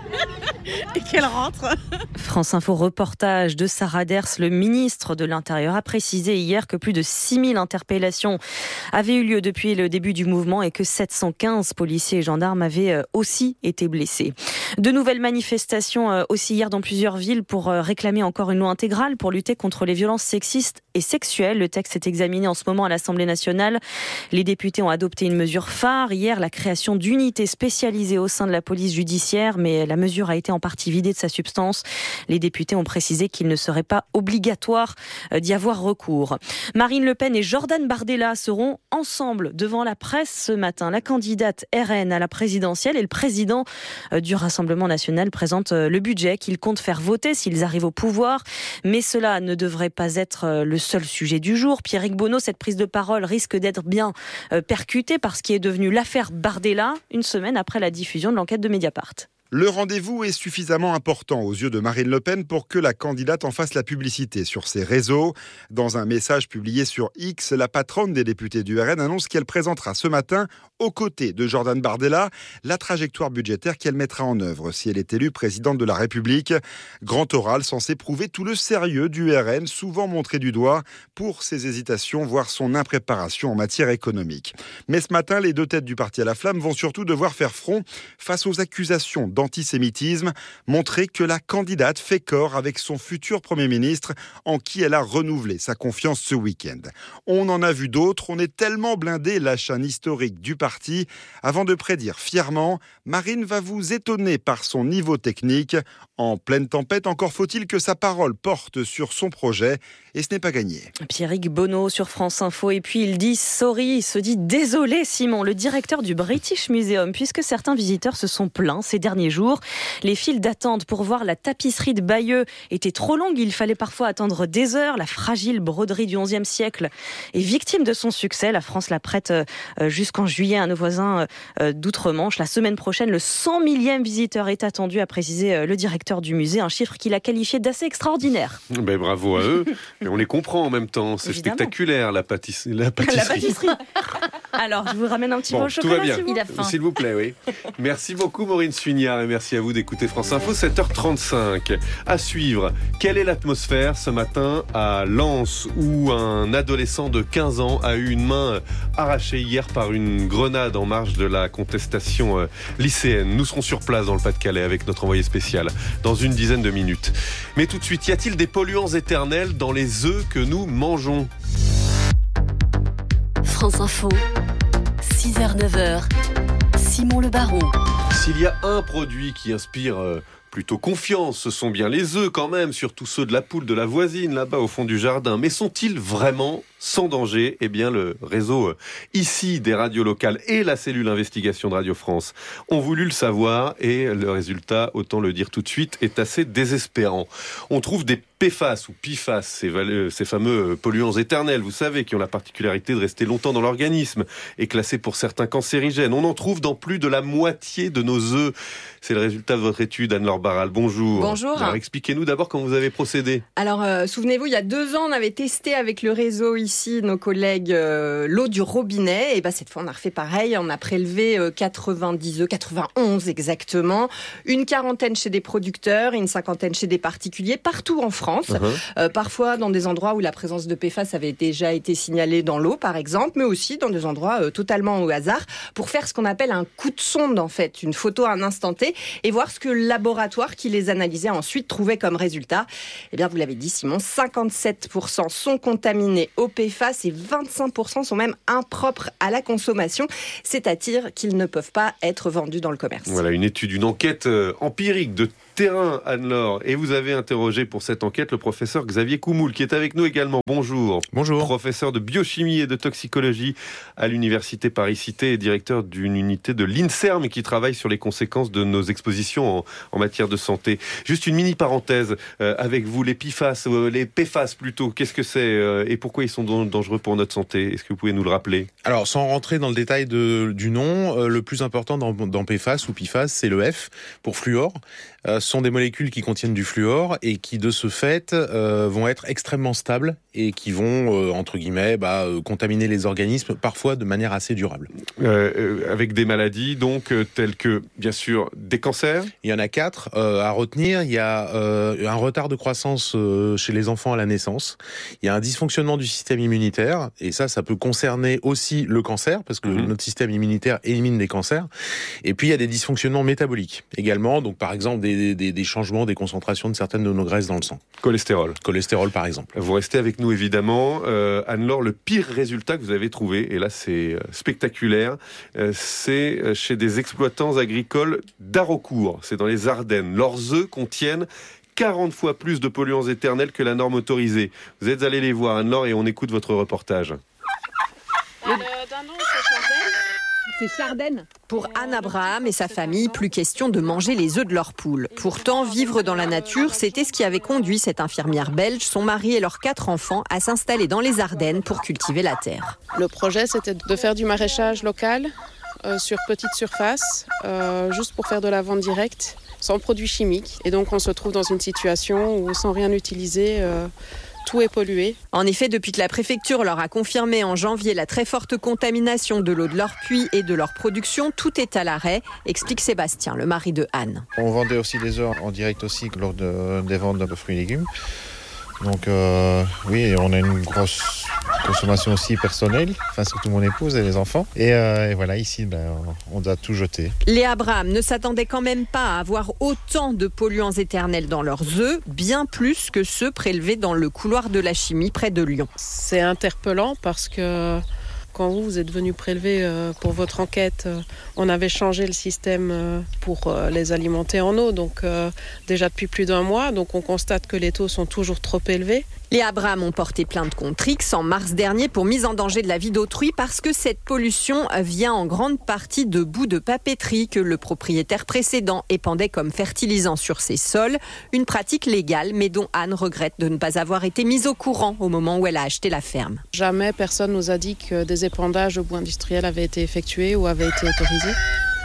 Et qu'elle rentre. France Info reportage de Sarah Ders, le ministre de l'Intérieur a précisé hier que plus de six mille interpellations avaient eu lieu depuis le début du mouvement et que sept cent quinze policiers et gendarmes avaient aussi été blessés. De nouvelles manifestations aussi hier dans plusieurs villes pour réclamer encore une loi intégrale pour lutter contre les violences sexistes et sexuelles. Le texte est examiné en ce moment à l'Assemblée nationale. Les députés ont adopté une mesure phare hier, la création d'unités spécialisées au sein de la police judiciaire, mais la mesure a été en partie vidée de sa substance. Les députés ont précisé qu'il ne serait pas obligatoire d'y avoir recours. Marine Le Pen et Jordan Bardella seront ensemble devant la presse ce matin. La candidate R N à la présidentielle et le président du Rassemblement national présentent le budget qu'ils comptent faire voter s'ils arrivent au pouvoir. Mais cela ne devrait pas être le seul sujet du jour. Pierrick Bonneau, cette prise de parole risque d'être bien percutée par ce qui est devenu l'affaire Bardella, une semaine après la diffusion de l'enquête de Mediapart. Le rendez-vous est suffisamment important aux yeux de Marine Le Pen pour que la candidate en fasse la publicité sur ses réseaux. Dans un message publié sur X, la patronne des députés du R N annonce qu'elle présentera ce matin, aux côtés de Jordan Bardella, la trajectoire budgétaire qu'elle mettra en œuvre si elle est élue présidente de la République. Grand oral censé prouver tout le sérieux du R N, souvent montré du doigt pour ses hésitations, voire son impréparation en matière économique. Mais ce matin, les deux têtes du parti à la flamme vont surtout devoir faire front face aux accusations d'antisémitisme, montrer que la candidate fait corps avec son futur Premier ministre en qui elle a renouvelé sa confiance ce week-end. On en a vu d'autres, on est tellement blindé, lâche un historique du parti, avant de prédire fièrement, Marine va vous étonner par son niveau technique. En pleine tempête, encore faut-il que sa parole porte sur son projet, et ce n'est pas gagné. Pierrick Bonneau sur France Info, et puis il dit sorry, il se dit désolé Simon, le directeur du British Museum, puisque certains visiteurs se sont plaints ces derniers jours. Les files d'attente pour voir la tapisserie de Bayeux étaient trop longues, il fallait parfois attendre des heures. La fragile broderie du onzième siècle est victime de son succès. La France la prête jusqu'en juillet à nos voisins d'outre-Manche. La semaine prochaine, le cent millième visiteur est attendu, a précisé le directeur du musée, un chiffre qu'il a qualifié d'assez extraordinaire. Ben, bravo à eux, mais on les comprend en même temps, c'est Évidemment. Spectaculaire la, pâtiss- la pâtisserie. La pâtisserie. Alors, je vous ramène un petit bon, peu au chocolat, tout va bien. s'il vous plaît. S'il vous plaît, oui. Merci beaucoup Maureen Suignard et merci à vous d'écouter France Info, sept heures trente-cinq. À suivre, quelle est l'atmosphère ce matin à Lens où un adolescent de quinze ans a eu une main arrachée hier par une grenade en marge de la contestation lycéenne. Nous serons sur place dans le Pas-de-Calais avec notre envoyé spécial dans une dizaine de minutes. Mais tout de suite, y a-t-il des polluants éternels dans les œufs que nous mangeons ? France Info, six heures neuf heures, Simon Le Baron. S'il y a un produit qui inspire euh, plutôt confiance, ce sont bien les œufs quand même, surtout ceux de la poule de la voisine là-bas au fond du jardin. Mais sont-ils vraiment sans danger. Eh bien, le réseau ici des radios locales et la cellule investigation de Radio France ont voulu le savoir et le résultat, autant le dire tout de suite, est assez désespérant. On trouve des P F A S ou P F A S, ces, valeux, ces fameux polluants éternels, vous savez, qui ont la particularité de rester longtemps dans l'organisme et classés pour certains cancérigènes. On en trouve dans plus de la moitié de nos œufs. C'est le résultat de votre étude, Anne-Laure Barral. Bonjour. Bonjour. Alors, expliquez-nous d'abord comment vous avez procédé. Alors, euh, souvenez-vous, il y a deux ans, on avait testé avec le réseau ici, nos collègues, euh, l'eau du robinet. Et ben, cette fois, on a refait pareil. On a prélevé euh, quatre-vingt-dix œufs, quatre-vingt-onze exactement. Une quarantaine chez des producteurs et une cinquantaine chez des particuliers, partout en France. Uh-huh. Euh, parfois dans des endroits où la présence de P F A S avait déjà été signalée dans l'eau, par exemple, mais aussi dans des endroits euh, totalement au hasard, pour faire ce qu'on appelle un coup de sonde, en fait, une photo à un instant T, et voir ce que le laboratoire qui les analysait ensuite trouvait comme résultat. Eh bien, vous l'avez dit, Simon, cinquante-sept pour cent sont contaminés au P F A S et vingt-cinq pour cent sont même impropres à la consommation, c'est-à-dire qu'ils ne peuvent pas être vendus dans le commerce. Voilà, une étude, une enquête euh, empirique de terrain, Anne-Laure. Et vous avez interrogé pour cette enquête le professeur Xavier Coumoul, qui est avec nous également. Bonjour. Bonjour. Professeur de biochimie et de toxicologie à l'Université Paris-Cité et directeur d'une unité de l'INSERM qui travaille sur les conséquences de nos expositions en, en matière de santé. Juste une mini parenthèse euh, avec vous, les P F A S, euh, les P F A S plutôt, qu'est-ce que c'est euh, et pourquoi ils sont dangereux pour notre santé? Est-ce que vous pouvez nous le rappeler? Alors, sans rentrer dans le détail de, du nom, euh, le plus important dans, dans P F A S ou P F A S, c'est le F pour fluor. Euh, ce sont des molécules qui contiennent du fluor et qui, de ce fait, euh, vont être extrêmement stables et qui vont, euh, entre guillemets, bah, euh, contaminer les organismes, parfois de manière assez durable. Euh, euh, avec des maladies, donc, euh, telles que, bien sûr, des cancers? Il y en a quatre euh, à retenir. Il y a euh, un retard de croissance euh, chez les enfants à la naissance. Il y a un dysfonctionnement du système immunitaire. Et ça, ça peut concerner aussi le cancer, parce que mmh. notre système immunitaire élimine les cancers. Et puis, il y a des dysfonctionnements métaboliques également. Donc, par exemple, des Des, des, des changements, des concentrations de certaines de nos graisses dans le sang. Cholestérol. Cholestérol, par exemple. Vous restez avec nous, évidemment. Euh, Anne-Laure, le pire résultat que vous avez trouvé, et là c'est spectaculaire, euh, c'est chez des exploitants agricoles d'Haraucourt. C'est dans les Ardennes. Leurs œufs contiennent quarante fois plus de polluants éternels que la norme autorisée. Vous êtes allés les voir, Anne-Laure, et on écoute votre reportage. Le dindon, c'est Chardenne. C'est Chardenne. Pour Anne Abraham et sa famille, plus question de manger les œufs de leur poule. Pourtant, vivre dans la nature, c'était ce qui avait conduit cette infirmière belge, son mari et leurs quatre enfants à s'installer dans les Ardennes pour cultiver la terre. Le projet, c'était de faire du maraîchage local euh, sur petite surface, euh, juste pour faire de la vente directe, sans produits chimiques. Et donc, on se trouve dans une situation où, sans rien utiliser, euh, tout est pollué. En effet, depuis que la préfecture leur a confirmé en janvier la très forte contamination de l'eau de leur puits et de leur production, tout est à l'arrêt, explique Sébastien, le mari de Anne. On vendait aussi les œufs en direct aussi lors de, des ventes de fruits et légumes. Donc euh, oui, on a une grosse consommation aussi personnelle, enfin surtout mon épouse et les enfants. Et, euh, et voilà, ici, ben, on doit tout jeter. Les Abraham ne s'attendaient quand même pas à avoir autant de polluants éternels dans leurs œufs, bien plus que ceux prélevés dans le couloir de la chimie près de Lyon. C'est interpellant parce que quand vous, vous êtes venu prélever euh, pour votre enquête, euh, on avait changé le système euh, pour euh, les alimenter en eau, donc euh, déjà depuis plus d'un mois. Donc on constate que les taux sont toujours trop élevés. Les Abraham ont porté plainte contre X en mars dernier pour mise en danger de la vie d'autrui parce que cette pollution vient en grande partie de bouts de papeterie que le propriétaire précédent épandait comme fertilisant sur ses sols. Une pratique légale, mais dont Anne regrette de ne pas avoir été mise au courant au moment où elle a acheté la ferme. Jamais personne nous a dit que des épandages au bout industriel avaient été effectués ou avaient été autorisés.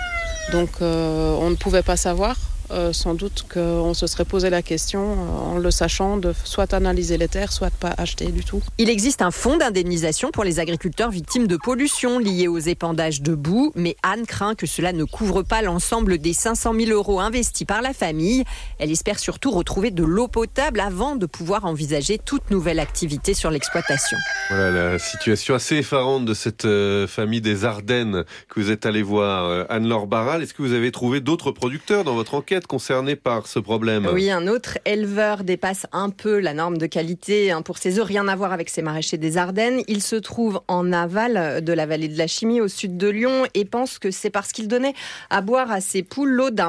Donc euh, on ne pouvait pas savoir. Euh, sans doute qu'on se serait posé la question, euh, en le sachant, de soit analyser les terres, soit de pas acheter du tout. Il existe un fonds d'indemnisation pour les agriculteurs victimes de pollution liée aux épandages de boue, mais Anne craint que cela ne couvre pas l'ensemble des cinq cent mille euros investis par la famille. Elle espère surtout retrouver de l'eau potable avant de pouvoir envisager toute nouvelle activité sur l'exploitation. Voilà la situation assez effarante de cette euh, famille des Ardennes que vous êtes allé voir. Euh, Anne-Laure Barral, est-ce que vous avez trouvé d'autres producteurs dans votre enquête concernés par ce problème? Oui, un autre éleveur dépasse un peu la norme de qualité hein, pour ses œufs, rien à voir avec ces maraîchers des Ardennes. Il se trouve en aval de la vallée de la Chimie, au sud de Lyon, et pense que c'est parce qu'il donnait à boire à ses poules l'eau d'un puits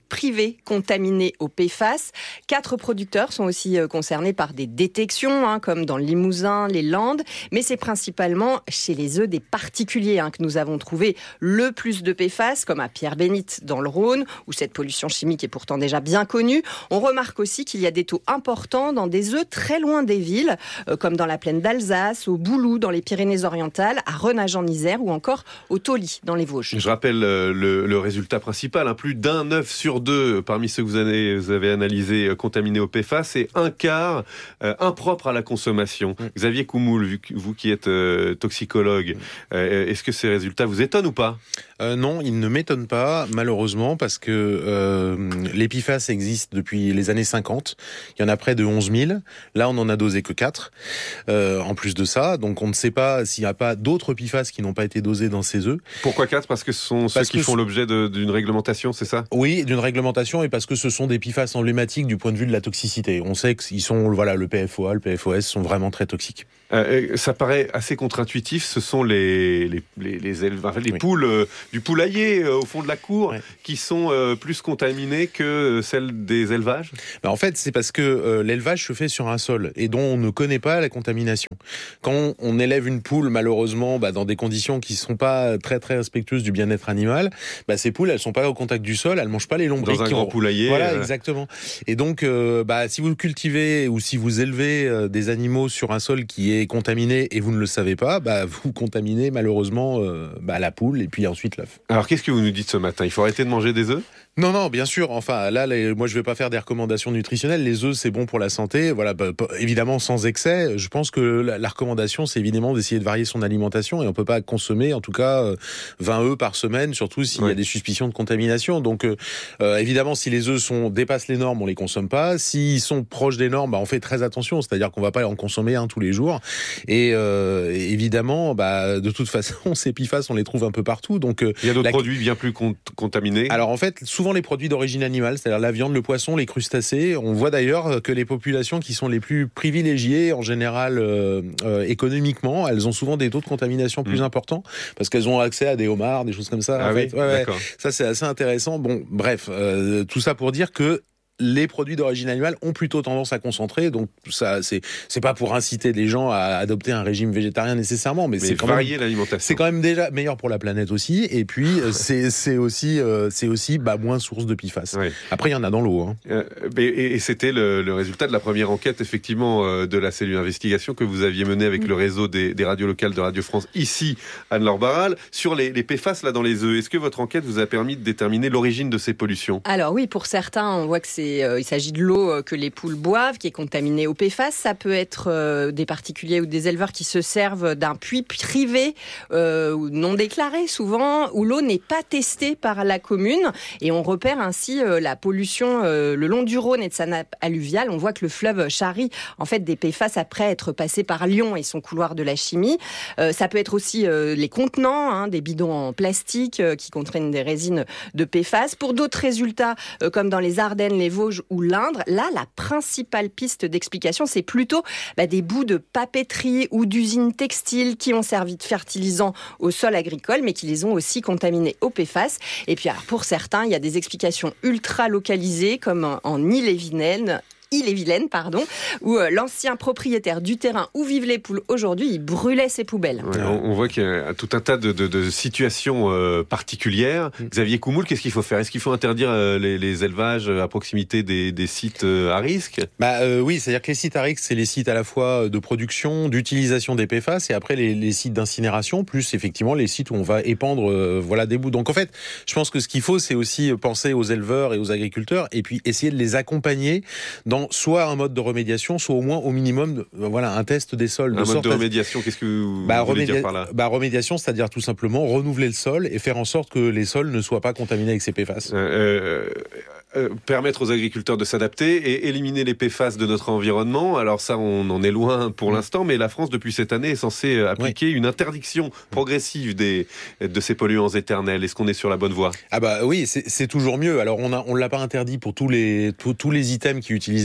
privés contaminés au P F A S. Quatre producteurs sont aussi concernés par des détections, hein, comme dans le Limousin, les Landes, mais c'est principalement chez les œufs des particuliers hein, que nous avons trouvé le plus de P F A S, comme à Pierre-Bénite dans le Rhône, où cette pollution chimique est pourtant déjà bien connue. On remarque aussi qu'il y a des taux importants dans des œufs très loin des villes, euh, comme dans la plaine d'Alsace, au Boulou dans les Pyrénées-Orientales, à Renage en Isère ou encore au Tauly dans les Vosges. Je rappelle euh, le, le résultat principal, hein, plus d'un œuf sur deux parmi ceux que vous avez, vous avez analysés euh, contaminés au P F A S et un quart euh, impropre à la consommation. Mmh. Xavier Coumoul, vu que, vous qui êtes euh, toxicologue, euh, est-ce que ces résultats vous étonnent ou pas ? Euh, non, il ne m'étonne pas, malheureusement, parce que euh, les P F A S existent depuis les années cinquante. Il y en a près de onze mille. Là, on n'en a dosé que quatre. Euh, en plus de ça, donc on ne sait pas s'il n'y a pas d'autres P F A S qui n'ont pas été dosés dans ces œufs. Pourquoi quatre ? Parce que ce sont parce ceux qui font l'objet de, d'une réglementation, c'est ça ? Oui, d'une réglementation, et parce que ce sont des P F A S emblématiques du point de vue de la toxicité. On sait qu'ils sont, voilà, le P F O A, le P F O S sont vraiment très toxiques. Euh, ça paraît assez contre-intuitif. Ce sont les les les les, éleva- les oui. poules euh, du poulailler euh, au fond de la cour ouais. qui sont euh, plus contaminées que celles des élevages. Ben en fait, c'est parce que euh, l'élevage se fait sur un sol et dont on ne connaît pas la contamination. Quand on, on élève une poule, malheureusement, bah, dans des conditions qui sont pas très très respectueuses du bien-être animal, bah, ces poules, elles sont pas au contact du sol, elles mangent pas les lombriques. Dans un qui grand ont... poulailler. Voilà, euh... exactement. Et donc, euh, bah, si vous cultivez ou si vous élevez euh, des animaux sur un sol qui est contaminé et vous ne le savez pas, bah, vous contaminez malheureusement euh, bah, la poule et puis ensuite l'œuf. Alors qu'est-ce que vous nous dites ce matin ? Il faut arrêter de manger des œufs ? Non, non, bien sûr. Enfin, là, les, moi, je vais pas faire des recommandations nutritionnelles. Les œufs, c'est bon pour la santé. Voilà, bah, évidemment, sans excès. Je pense que la, la recommandation, c'est évidemment d'essayer de varier son alimentation et on peut pas consommer, en tout cas, euh, vingt œufs par semaine, surtout s'il ouais. y a des suspicions de contamination. Donc, euh, euh, évidemment, si les œufs sont dépassent les normes, on les consomme pas. S'ils sont proches des normes, bah, on fait très attention. C'est-à-dire qu'on va pas en consommer un tous les jours. Et euh, évidemment, bah, de toute façon, ces P F A S, on les trouve un peu partout. Donc, euh, il y a d'autres la... produits bien plus cont- contaminés. Alors, en fait, souvent les produits d'origine animale, c'est-à-dire la viande, le poisson, les crustacés. On voit d'ailleurs que les populations qui sont les plus privilégiées, en général euh, euh, économiquement, elles ont souvent des taux de contamination plus mmh. importants parce qu'elles ont accès à des homards, des choses comme ça. Ah en oui, fait. ouais, d'accord. Ouais. Ça, c'est assez intéressant. Bon, bref, euh, tout ça pour dire que les produits d'origine animale ont plutôt tendance à concentrer, donc ça, c'est c'est pas pour inciter les gens à adopter un régime végétarien nécessairement, mais, mais c'est quand varier même l'alimentation. C'est quand même déjà meilleur pour la planète aussi, et puis c'est c'est aussi euh, c'est aussi bah, moins source de P F A S. Oui. Après, il y en a dans l'eau. Hein. Euh, et, et c'était le, le résultat de la première enquête, effectivement, euh, de la cellule d'investigation que vous aviez menée avec mmh. le réseau des, des radios locales de Radio France ici, Anne-Laure Barral, sur les, les P F A S là dans les œufs. Est-ce que votre enquête vous a permis de déterminer l'origine de ces pollutions ? Alors oui, pour certains, on voit que c'est euh, il s'agit de l'eau que les poules boivent, qui est contaminée au P F A S. Ça peut être euh, des particuliers ou des éleveurs qui se servent d'un puits privé euh, ou non déclaré souvent, où l'eau n'est pas testée par la commune. Et on repère ainsi euh, la pollution euh, le long du Rhône et de sa nappe alluviale. On voit que le fleuve charrie en fait des P F A S après être passé par Lyon et son couloir de la chimie. Euh, ça peut être aussi euh, les contenants, hein, des bidons en plastique euh, qui contiennent des résines de P F A S. Pour d'autres résultats, euh, comme dans les Ardennes, les Vosges ou l'Indre, là, la principale piste d'explication, c'est plutôt bah, des bouts de papeterie ou d'usines textiles qui ont servi de fertilisant au sol agricole, mais qui les ont aussi contaminés au P F A S. Et puis, alors, pour certains, il y a des explications ultra localisées, comme en Ille-et-Vilaine, Ille-et-Vilaine, pardon, où euh, l'ancien propriétaire du terrain où vivent les poules aujourd'hui, il brûlait ses poubelles. Ouais, on, on voit qu'il y a tout un tas de, de, de situations euh, particulières. Mmh. Xavier Coumoul, qu'est-ce qu'il faut faire ? Est-ce qu'il faut interdire euh, les, les élevages à proximité des, des sites euh, à risque ? Bah euh, oui, c'est-à-dire que les sites à risque, c'est les sites à la fois de production, d'utilisation des P F A S, et après les, les sites d'incinération, plus effectivement les sites où on va épandre euh, voilà des bouts. Donc en fait, je pense que ce qu'il faut, c'est aussi penser aux éleveurs et aux agriculteurs, et puis essayer de les accompagner dans soit un mode de remédiation, soit au moins au minimum, euh, voilà, un test des sols. Un de mode de remédiation, à... qu'est-ce que vous bah, voulez remédia... dire par là ? Bah, remédiation, c'est-à-dire tout simplement renouveler le sol et faire en sorte que les sols ne soient pas contaminés avec ces P F A S. Euh, euh... Euh, permettre aux agriculteurs de s'adapter et éliminer les P F A S de notre environnement. Alors ça, on en est loin pour l'instant, mais la France, depuis cette année, est censée appliquer oui. une interdiction progressive des, de ces polluants éternels. Est-ce qu'on est sur la bonne voie ? Ah bah oui, c'est, c'est toujours mieux. Alors on a, on l'a pas interdit pour tous les, tous, tous les items qui utilisent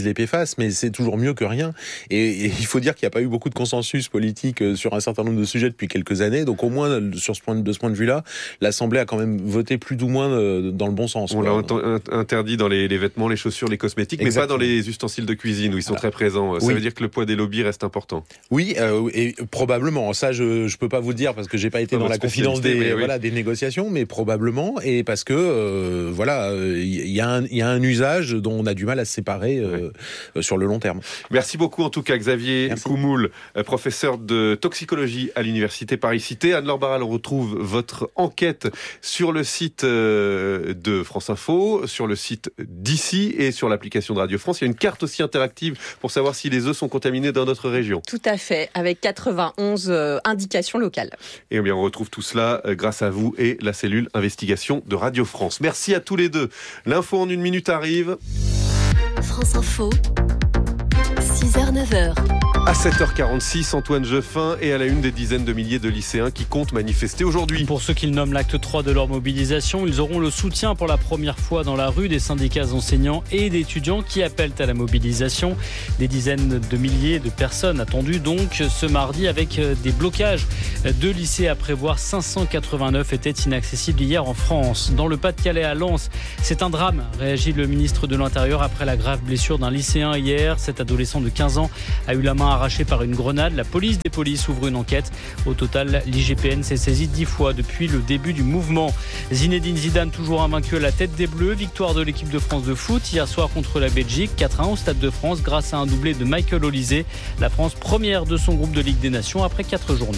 utilise les P F A S, mais c'est toujours mieux que rien. Et, et il faut dire qu'il n'y a pas eu beaucoup de consensus politique sur un certain nombre de sujets depuis quelques années. Donc au moins, sur ce point, de ce point de vue-là, l'Assemblée a quand même voté plus ou moins dans le bon sens. On l'a interdit dans les, les vêtements, les chaussures, les cosmétiques, Exactement. mais pas dans les ustensiles de cuisine où ils sont voilà. très présents. Ça oui. veut dire que le poids des lobbies reste important. Oui, euh, et probablement. Ça, je ne peux pas vous le dire parce que j'ai pas été dans la confidence des, oui. voilà, des négociations, mais probablement, et parce que euh, voilà, il euh, y, y a un usage dont on a du mal à se séparer euh, oui. sur le long terme. Merci beaucoup en tout cas Xavier Merci. Coumoul, professeur de toxicologie à l'université Paris-Cité. Anne-Laure Barral, on retrouve votre enquête sur le site de France Info, sur le site d'ici et sur l'application de Radio France. Il y a une carte aussi interactive pour savoir si les œufs sont contaminés dans notre région. Tout à fait, avec quatre-vingt-onze euh, indications locales. Et bien on retrouve tout cela euh, grâce à vous et la cellule investigation de Radio France. Merci à tous les deux. L'info en une minute arrive. France Info, six heures neuf heures. À sept heures quarante-six, Antoine Jeffin est à la une des dizaines de milliers de lycéens qui comptent manifester aujourd'hui. Pour ceux qu'ils nomment l'acte trois de leur mobilisation, ils auront le soutien pour la première fois dans la rue des syndicats enseignants et d'étudiants qui appellent à la mobilisation. Des dizaines de milliers de personnes attendues donc ce mardi avec des blocages. Deux lycées à prévoir, cinq cent quatre-vingt-neuf étaient inaccessibles hier en France. Dans le Pas-de-Calais à Lens, c'est un drame, réagit le ministre de l'Intérieur après la grave blessure d'un lycéen hier. Cet adolescent de quinze ans a eu la main arraché par une grenade. La police des polices ouvre une enquête. Au total, l'I G P N s'est saisi dix fois depuis le début du mouvement. Zinedine Zidane, toujours invaincu à la tête des Bleus. Victoire de l'équipe de France de foot hier soir contre la Belgique. quatre à un au Stade de France grâce à un doublé de Michael Olise. La France première de son groupe de Ligue des Nations après quatre journées.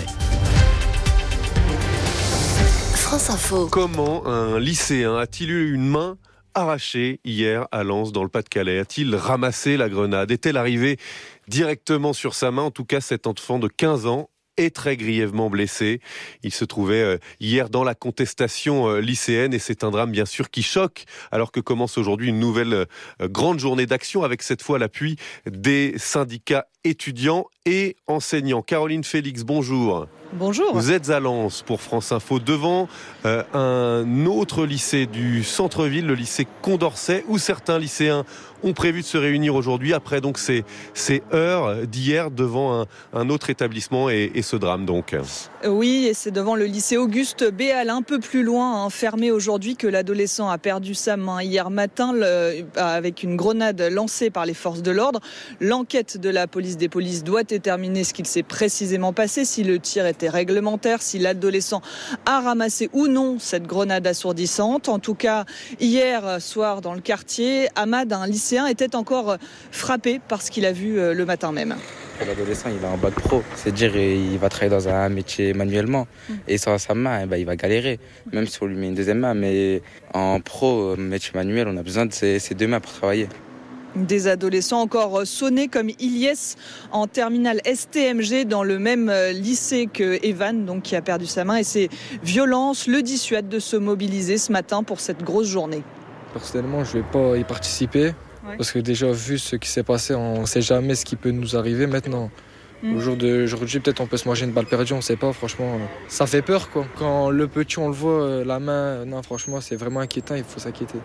France Info. Comment un lycéen a-t-il eu une main arrachée hier à Lens dans le Pas-de-Calais? A-t-il ramassé la grenade? Est-elle arrivée directement sur sa main? En tout cas, cet enfant de quinze ans est très grièvement blessé. Il se trouvait hier dans la contestation lycéenne et c'est un drame bien sûr qui choque alors que commence aujourd'hui une nouvelle grande journée d'action avec cette fois l'appui des syndicats étudiants et enseignants. Caroline Félix, bonjour. Bonjour. Vous êtes à Lens pour France Info devant euh, un autre lycée du centre-ville, le lycée Condorcet, où certains lycéens ont prévu de se réunir aujourd'hui après donc ces, ces heures d'hier devant un, un autre établissement et, et ce drame donc. Oui, et c'est devant le lycée Auguste Béal, un peu plus loin, hein, fermé aujourd'hui, que l'adolescent a perdu sa main hier matin le, avec une grenade lancée par les forces de l'ordre. L'enquête de la police des polices doit déterminer ce qu'il s'est précisément passé, si le tir était réglementaire, si l'adolescent a ramassé ou non cette grenade assourdissante. En tout cas, hier soir dans le quartier, Ahmad, un lycéen, était encore frappé par ce qu'il a vu le matin même. L'adolescent, il a un bac pro, c'est-à-dire il va travailler dans un métier manuellement et sans sa main, eh ben, il va galérer, même si on lui met une deuxième main. Mais en pro, métier manuel, on a besoin de ses, ses deux mains pour travailler. Des adolescents encore sonnés comme Ilyes en terminale S T M G dans le même lycée que Evan, donc qui a perdu sa main, et ces violences le dissuadent de se mobiliser ce matin pour cette grosse journée. Personnellement, je ne vais pas y participer. Ouais. Parce que déjà, vu ce qui s'est passé, on ne sait jamais ce qui peut nous arriver maintenant. Mmh. Au jour d'aujourd'hui, peut-être on peut se manger une balle perdue, on ne sait pas, franchement. Ça fait peur, quoi. Quand le petit, on le voit, la main, non, franchement, c'est vraiment inquiétant, il faut s'inquiéter.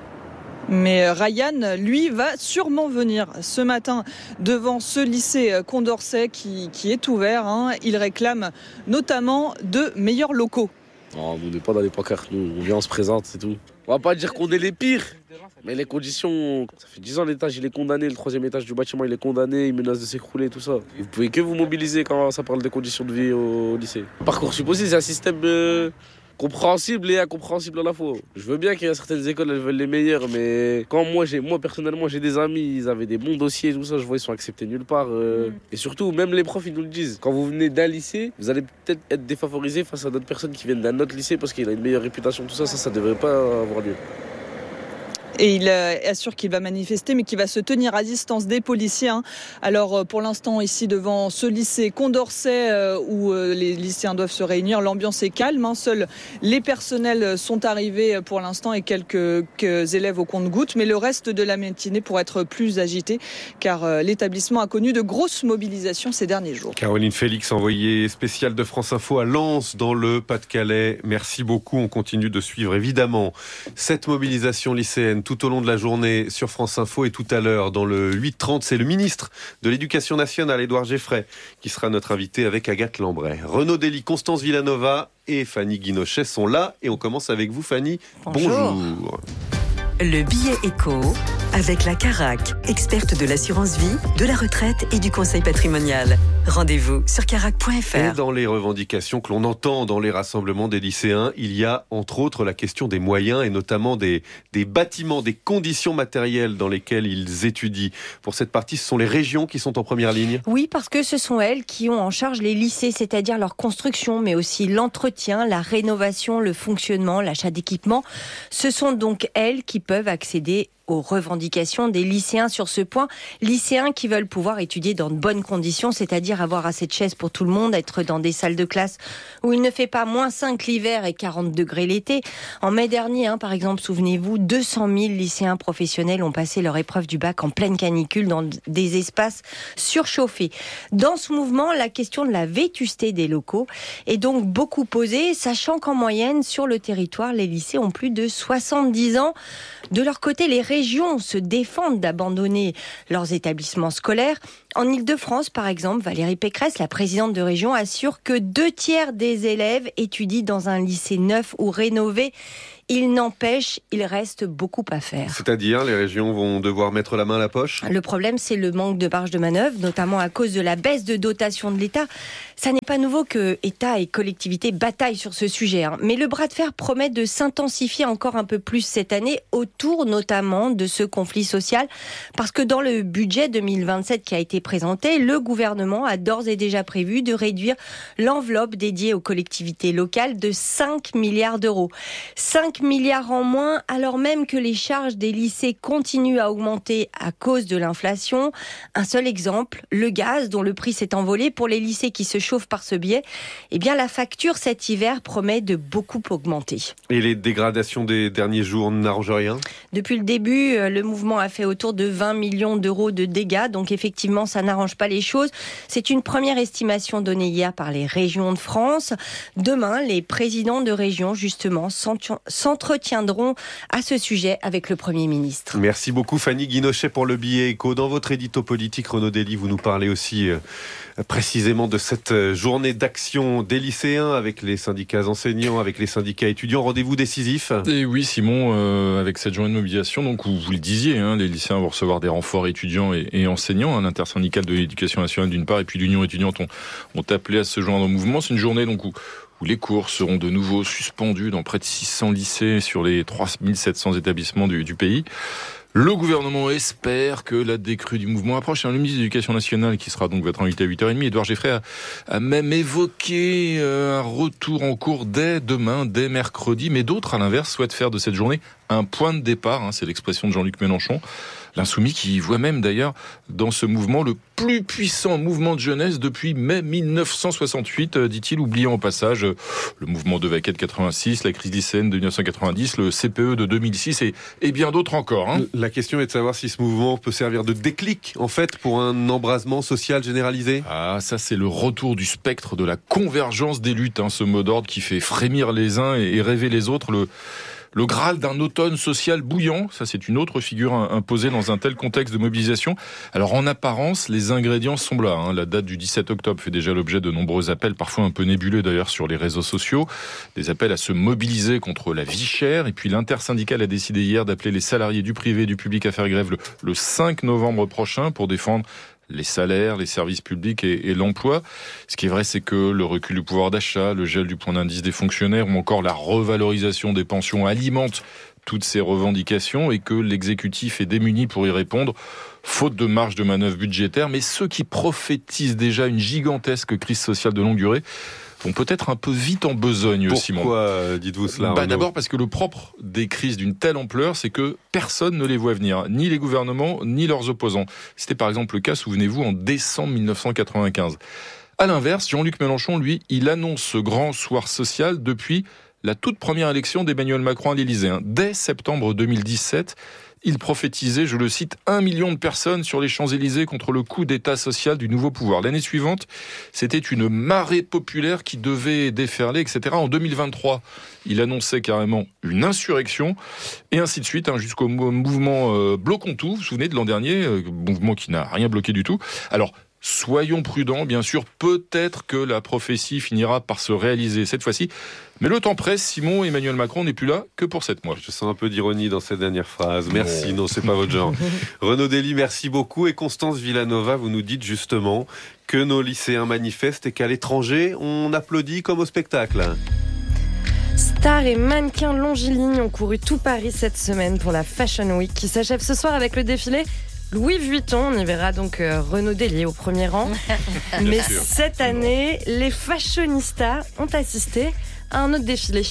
Mais Ryan, lui, va sûrement venir ce matin devant ce lycée Condorcet qui, qui est ouvert. Hein. Il réclame notamment de meilleurs locaux. Non, on n'est pas dans les pancartes, nous, on vient, on se présente, c'est tout. On va pas dire qu'on est les pires, mais les conditions, ça fait dix ans l'étage il est condamné, le troisième étage du bâtiment il est condamné, il menace de s'écrouler, tout ça. Vous pouvez que vous mobiliser quand ça parle des conditions de vie au lycée. Parcoursup aussi, c'est un système euh, compréhensible et incompréhensible à la fois. Je veux bien qu'il y a certaines écoles, elles veulent les meilleures, mais quand moi, j'ai, moi personnellement j'ai des amis, ils avaient des bons dossiers, tout ça, je vois ils sont acceptés nulle part. Euh, et surtout, même les profs ils nous le disent, quand vous venez d'un lycée, vous allez peut-être être défavorisé face à d'autres personnes qui viennent d'un autre lycée parce qu'il a une meilleure réputation, tout ça, ça, ça devrait pas avoir lieu. Et il assure qu'il va manifester, mais qu'il va se tenir à distance des policiers. Alors, pour l'instant, ici, devant ce lycée Condorcet, où les lycéens doivent se réunir, l'ambiance est calme. Seuls les personnels sont arrivés pour l'instant et quelques, quelques élèves au compte-gouttes. Mais le reste de la matinée pourrait être plus agité, car l'établissement a connu de grosses mobilisations ces derniers jours. Caroline Félix, envoyée spéciale de France Info à Lens, dans le Pas-de-Calais. Merci beaucoup. On continue de suivre, évidemment, cette mobilisation lycéenne antenne tout au long de la journée sur France Info. Et tout à l'heure, dans le huit trente, c'est le ministre de l'Éducation nationale, Édouard Geffray, qui sera notre invité avec Agathe Lambray. Renaud Dely, Constance Villanova et Fanny Guinochet sont là. Et on commence avec vous, Fanny. Bonjour. Bonjour. Le billet éco avec la Carac, experte de l'assurance vie, de la retraite et du conseil patrimonial. Rendez-vous sur carac point f r. Et dans les revendications que l'on entend dans les rassemblements des lycéens, il y a entre autres la question des moyens et notamment des, des bâtiments, des conditions matérielles dans lesquelles ils étudient. Pour cette partie, ce sont les régions qui sont en première ligne. Oui, parce que ce sont elles qui ont en charge les lycées, c'est-à-dire leur construction, mais aussi l'entretien, la rénovation, le fonctionnement, l'achat d'équipements. Ce sont donc elles qui peuvent accéder aux revendications des lycéens sur ce point. Lycéens qui veulent pouvoir étudier dans de bonnes conditions, c'est-à-dire avoir assez de chaises pour tout le monde, être dans des salles de classe où il ne fait pas moins cinq l'hiver et quarante degrés l'été. En mai dernier, hein, par exemple, souvenez-vous, deux cent mille lycéens professionnels ont passé leur épreuve du bac en pleine canicule dans des espaces surchauffés. Dans ce mouvement, la question de la vétusté des locaux est donc beaucoup posée, sachant qu'en moyenne, sur le territoire, les lycées ont plus de soixante-dix ans. De leur côté, les régions se défendent d'abandonner leurs établissements scolaires. En Ile-de-France, par exemple, Valérie Pécresse, la présidente de région, assure que deux tiers des élèves étudient dans un lycée neuf ou rénové. Il n'empêche, il reste beaucoup à faire. C'est-à-dire, les régions vont devoir mettre la main à la poche ? Le problème, c'est le manque de marge de manœuvre, notamment à cause de la baisse de dotation de l'État. Ça n'est pas nouveau que État et collectivités bataillent sur ce sujet, hein. Mais le bras de fer promet de s'intensifier encore un peu plus cette année, autour notamment de ce conflit social. Parce que dans le budget deux mille vingt-sept qui a été présenté, le gouvernement a d'ores et déjà prévu de réduire l'enveloppe dédiée aux collectivités locales de cinq milliards d'euros. cinq milliards en moins, alors même que les charges des lycées continuent à augmenter à cause de l'inflation. Un seul exemple, le gaz, dont le prix s'est envolé pour les lycées qui se chauffent par ce biais. Eh bien, la facture cet hiver promet de beaucoup augmenter. Et les dégradations des derniers jours n'arrangent rien ? Depuis le début, le mouvement a fait autour de vingt millions d'euros de dégâts, donc effectivement, ça n'arrange pas les choses. C'est une première estimation donnée hier par les régions de France. Demain, les présidents de régions, justement, s'entretiendront à ce sujet avec le Premier ministre. Merci beaucoup Fanny Guinochet pour le billet éco. Dans votre édito politique, Renaud Dely, vous nous parlez aussi euh, précisément de cette journée d'action des lycéens avec les syndicats enseignants, avec les syndicats étudiants. Rendez-vous décisif. Et oui Simon, euh, avec cette journée de mobilisation, donc vous, vous le disiez, hein, les lycéens vont recevoir des renforts étudiants et, et enseignants. Hein, l'intersyndicale de l'éducation nationale d'une part et puis l'Union étudiante ont, ont appelé à se joindre au mouvement. C'est une journée donc où où les cours seront de nouveau suspendus dans près de six cents lycées sur les trois mille sept cents établissements du, du pays. Le gouvernement espère que la décrue du mouvement approche. Le ministre de l'Éducation nationale, qui sera donc votre invité à huit heures trente, Édouard Geffray, a, a même évoqué un retour en cours dès demain, dès mercredi. Mais d'autres, à l'inverse, souhaitent faire de cette journée un point de départ. Hein, c'est l'expression de Jean-Luc Mélenchon. L'insoumis qui voit même d'ailleurs dans ce mouvement le plus puissant mouvement de jeunesse depuis mai mille neuf cent soixante-huit, dit-il, oubliant au passage le mouvement de Vaquette quatre-vingt-six, la crise lycéenne de dix-neuf cent quatre-vingt-dix, le C P E de deux mille six et, et bien d'autres encore. Hein. La question est de savoir si ce mouvement peut servir de déclic, en fait, pour un embrasement social généralisé. Ah, ça c'est le retour du spectre de la convergence des luttes, hein, ce mot d'ordre qui fait frémir les uns et, et rêver les autres. Le... Le Graal d'un automne social bouillant, ça c'est une autre figure imposée dans un tel contexte de mobilisation. Alors en apparence, les ingrédients sont là. Hein. La date du dix-sept octobre fait déjà l'objet de nombreux appels, parfois un peu nébuleux d'ailleurs sur les réseaux sociaux. Des appels à se mobiliser contre la vie chère. Et puis l'intersyndicale a décidé hier d'appeler les salariés du privé et du public à faire grève le, le cinq novembre prochain pour défendre les salaires, les services publics et, et l'emploi. Ce qui est vrai, c'est que le recul du pouvoir d'achat, le gel du point d'indice des fonctionnaires ou encore la revalorisation des pensions alimentent toutes ces revendications et que l'exécutif est démuni pour y répondre, faute de marge de manœuvre budgétaire. Mais ceux qui prophétisent déjà une gigantesque crise sociale de longue durée vont peut-être un peu vite en besogne, Pourquoi, Simon. Pourquoi dites-vous cela bah, D'abord parce que le propre des crises d'une telle ampleur, c'est que personne ne les voit venir, ni les gouvernements, ni leurs opposants. C'était par exemple le cas, souvenez-vous, en décembre mille neuf cent quatre-vingt-quinze. À l'inverse, Jean-Luc Mélenchon, lui, il annonce ce grand soir social depuis la toute première élection d'Emmanuel Macron à l'Élysée. Dès septembre deux mille dix-sept, Il prophétisait, je le cite, un million de personnes sur les Champs-Élysées contre le coup d'état social du nouveau pouvoir. L'année suivante, c'était une marée populaire qui devait déferler, et cetera. En deux mille vingt-trois, il annonçait carrément une insurrection, et ainsi de suite, hein, jusqu'au mouvement euh, Bloquons tout. Vous vous souvenez de l'an dernier, euh, mouvement qui n'a rien bloqué du tout. Alors, soyons prudents, bien sûr, peut-être que la prophétie finira par se réaliser cette fois-ci. Mais le temps presse, Simon, Emmanuel Macron n'est plus là que pour sept mois. Je sens un peu d'ironie dans cette dernière phrase. Merci, non, c'est pas votre genre. Renaud Dely, merci beaucoup. Et Constance Villanova, vous nous dites justement que nos lycéens manifestent et qu'à l'étranger, on applaudit comme au spectacle. Stars et mannequins longilignes ont couru tout Paris cette semaine pour la Fashion Week qui s'achève ce soir avec le défilé Louis Vuitton. On y verra donc euh, Renaud Dely au premier rang. Mais sûr. Cette année, les fashionistas ont assisté à un autre défilé.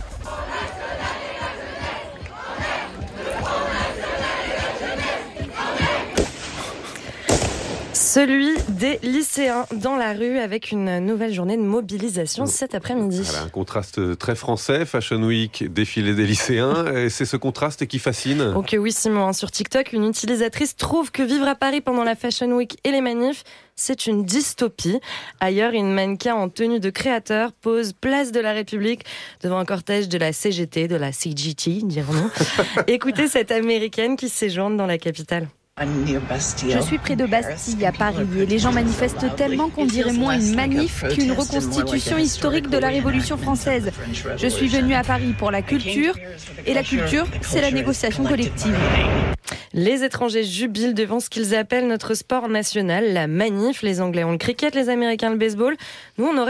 Celui des lycéens dans la rue avec une nouvelle journée de mobilisation cet après-midi. Voilà, un contraste très français, Fashion Week, défilé des lycéens. Et c'est ce contraste qui fascine. Ok, oui, Simon. Sur TikTok, une utilisatrice trouve que vivre à Paris pendant la Fashion Week et les manifs, c'est une dystopie. Ailleurs, une mannequin en tenue de créateur pose place de la République devant un cortège de la C G T, de la C G T, dirons-nous. Écoutez cette américaine qui séjourne dans la capitale. Je suis près de Bastille à Paris et les gens manifestent tellement qu'on dirait moins une manif qu'une reconstitution historique de la Révolution française. Je suis venue à Paris pour la culture et la culture, c'est la négociation collective. Les étrangers jubilent devant ce qu'ils appellent notre sport national, la manif. Les Anglais ont le cricket, les Américains le baseball. Nous, on aurait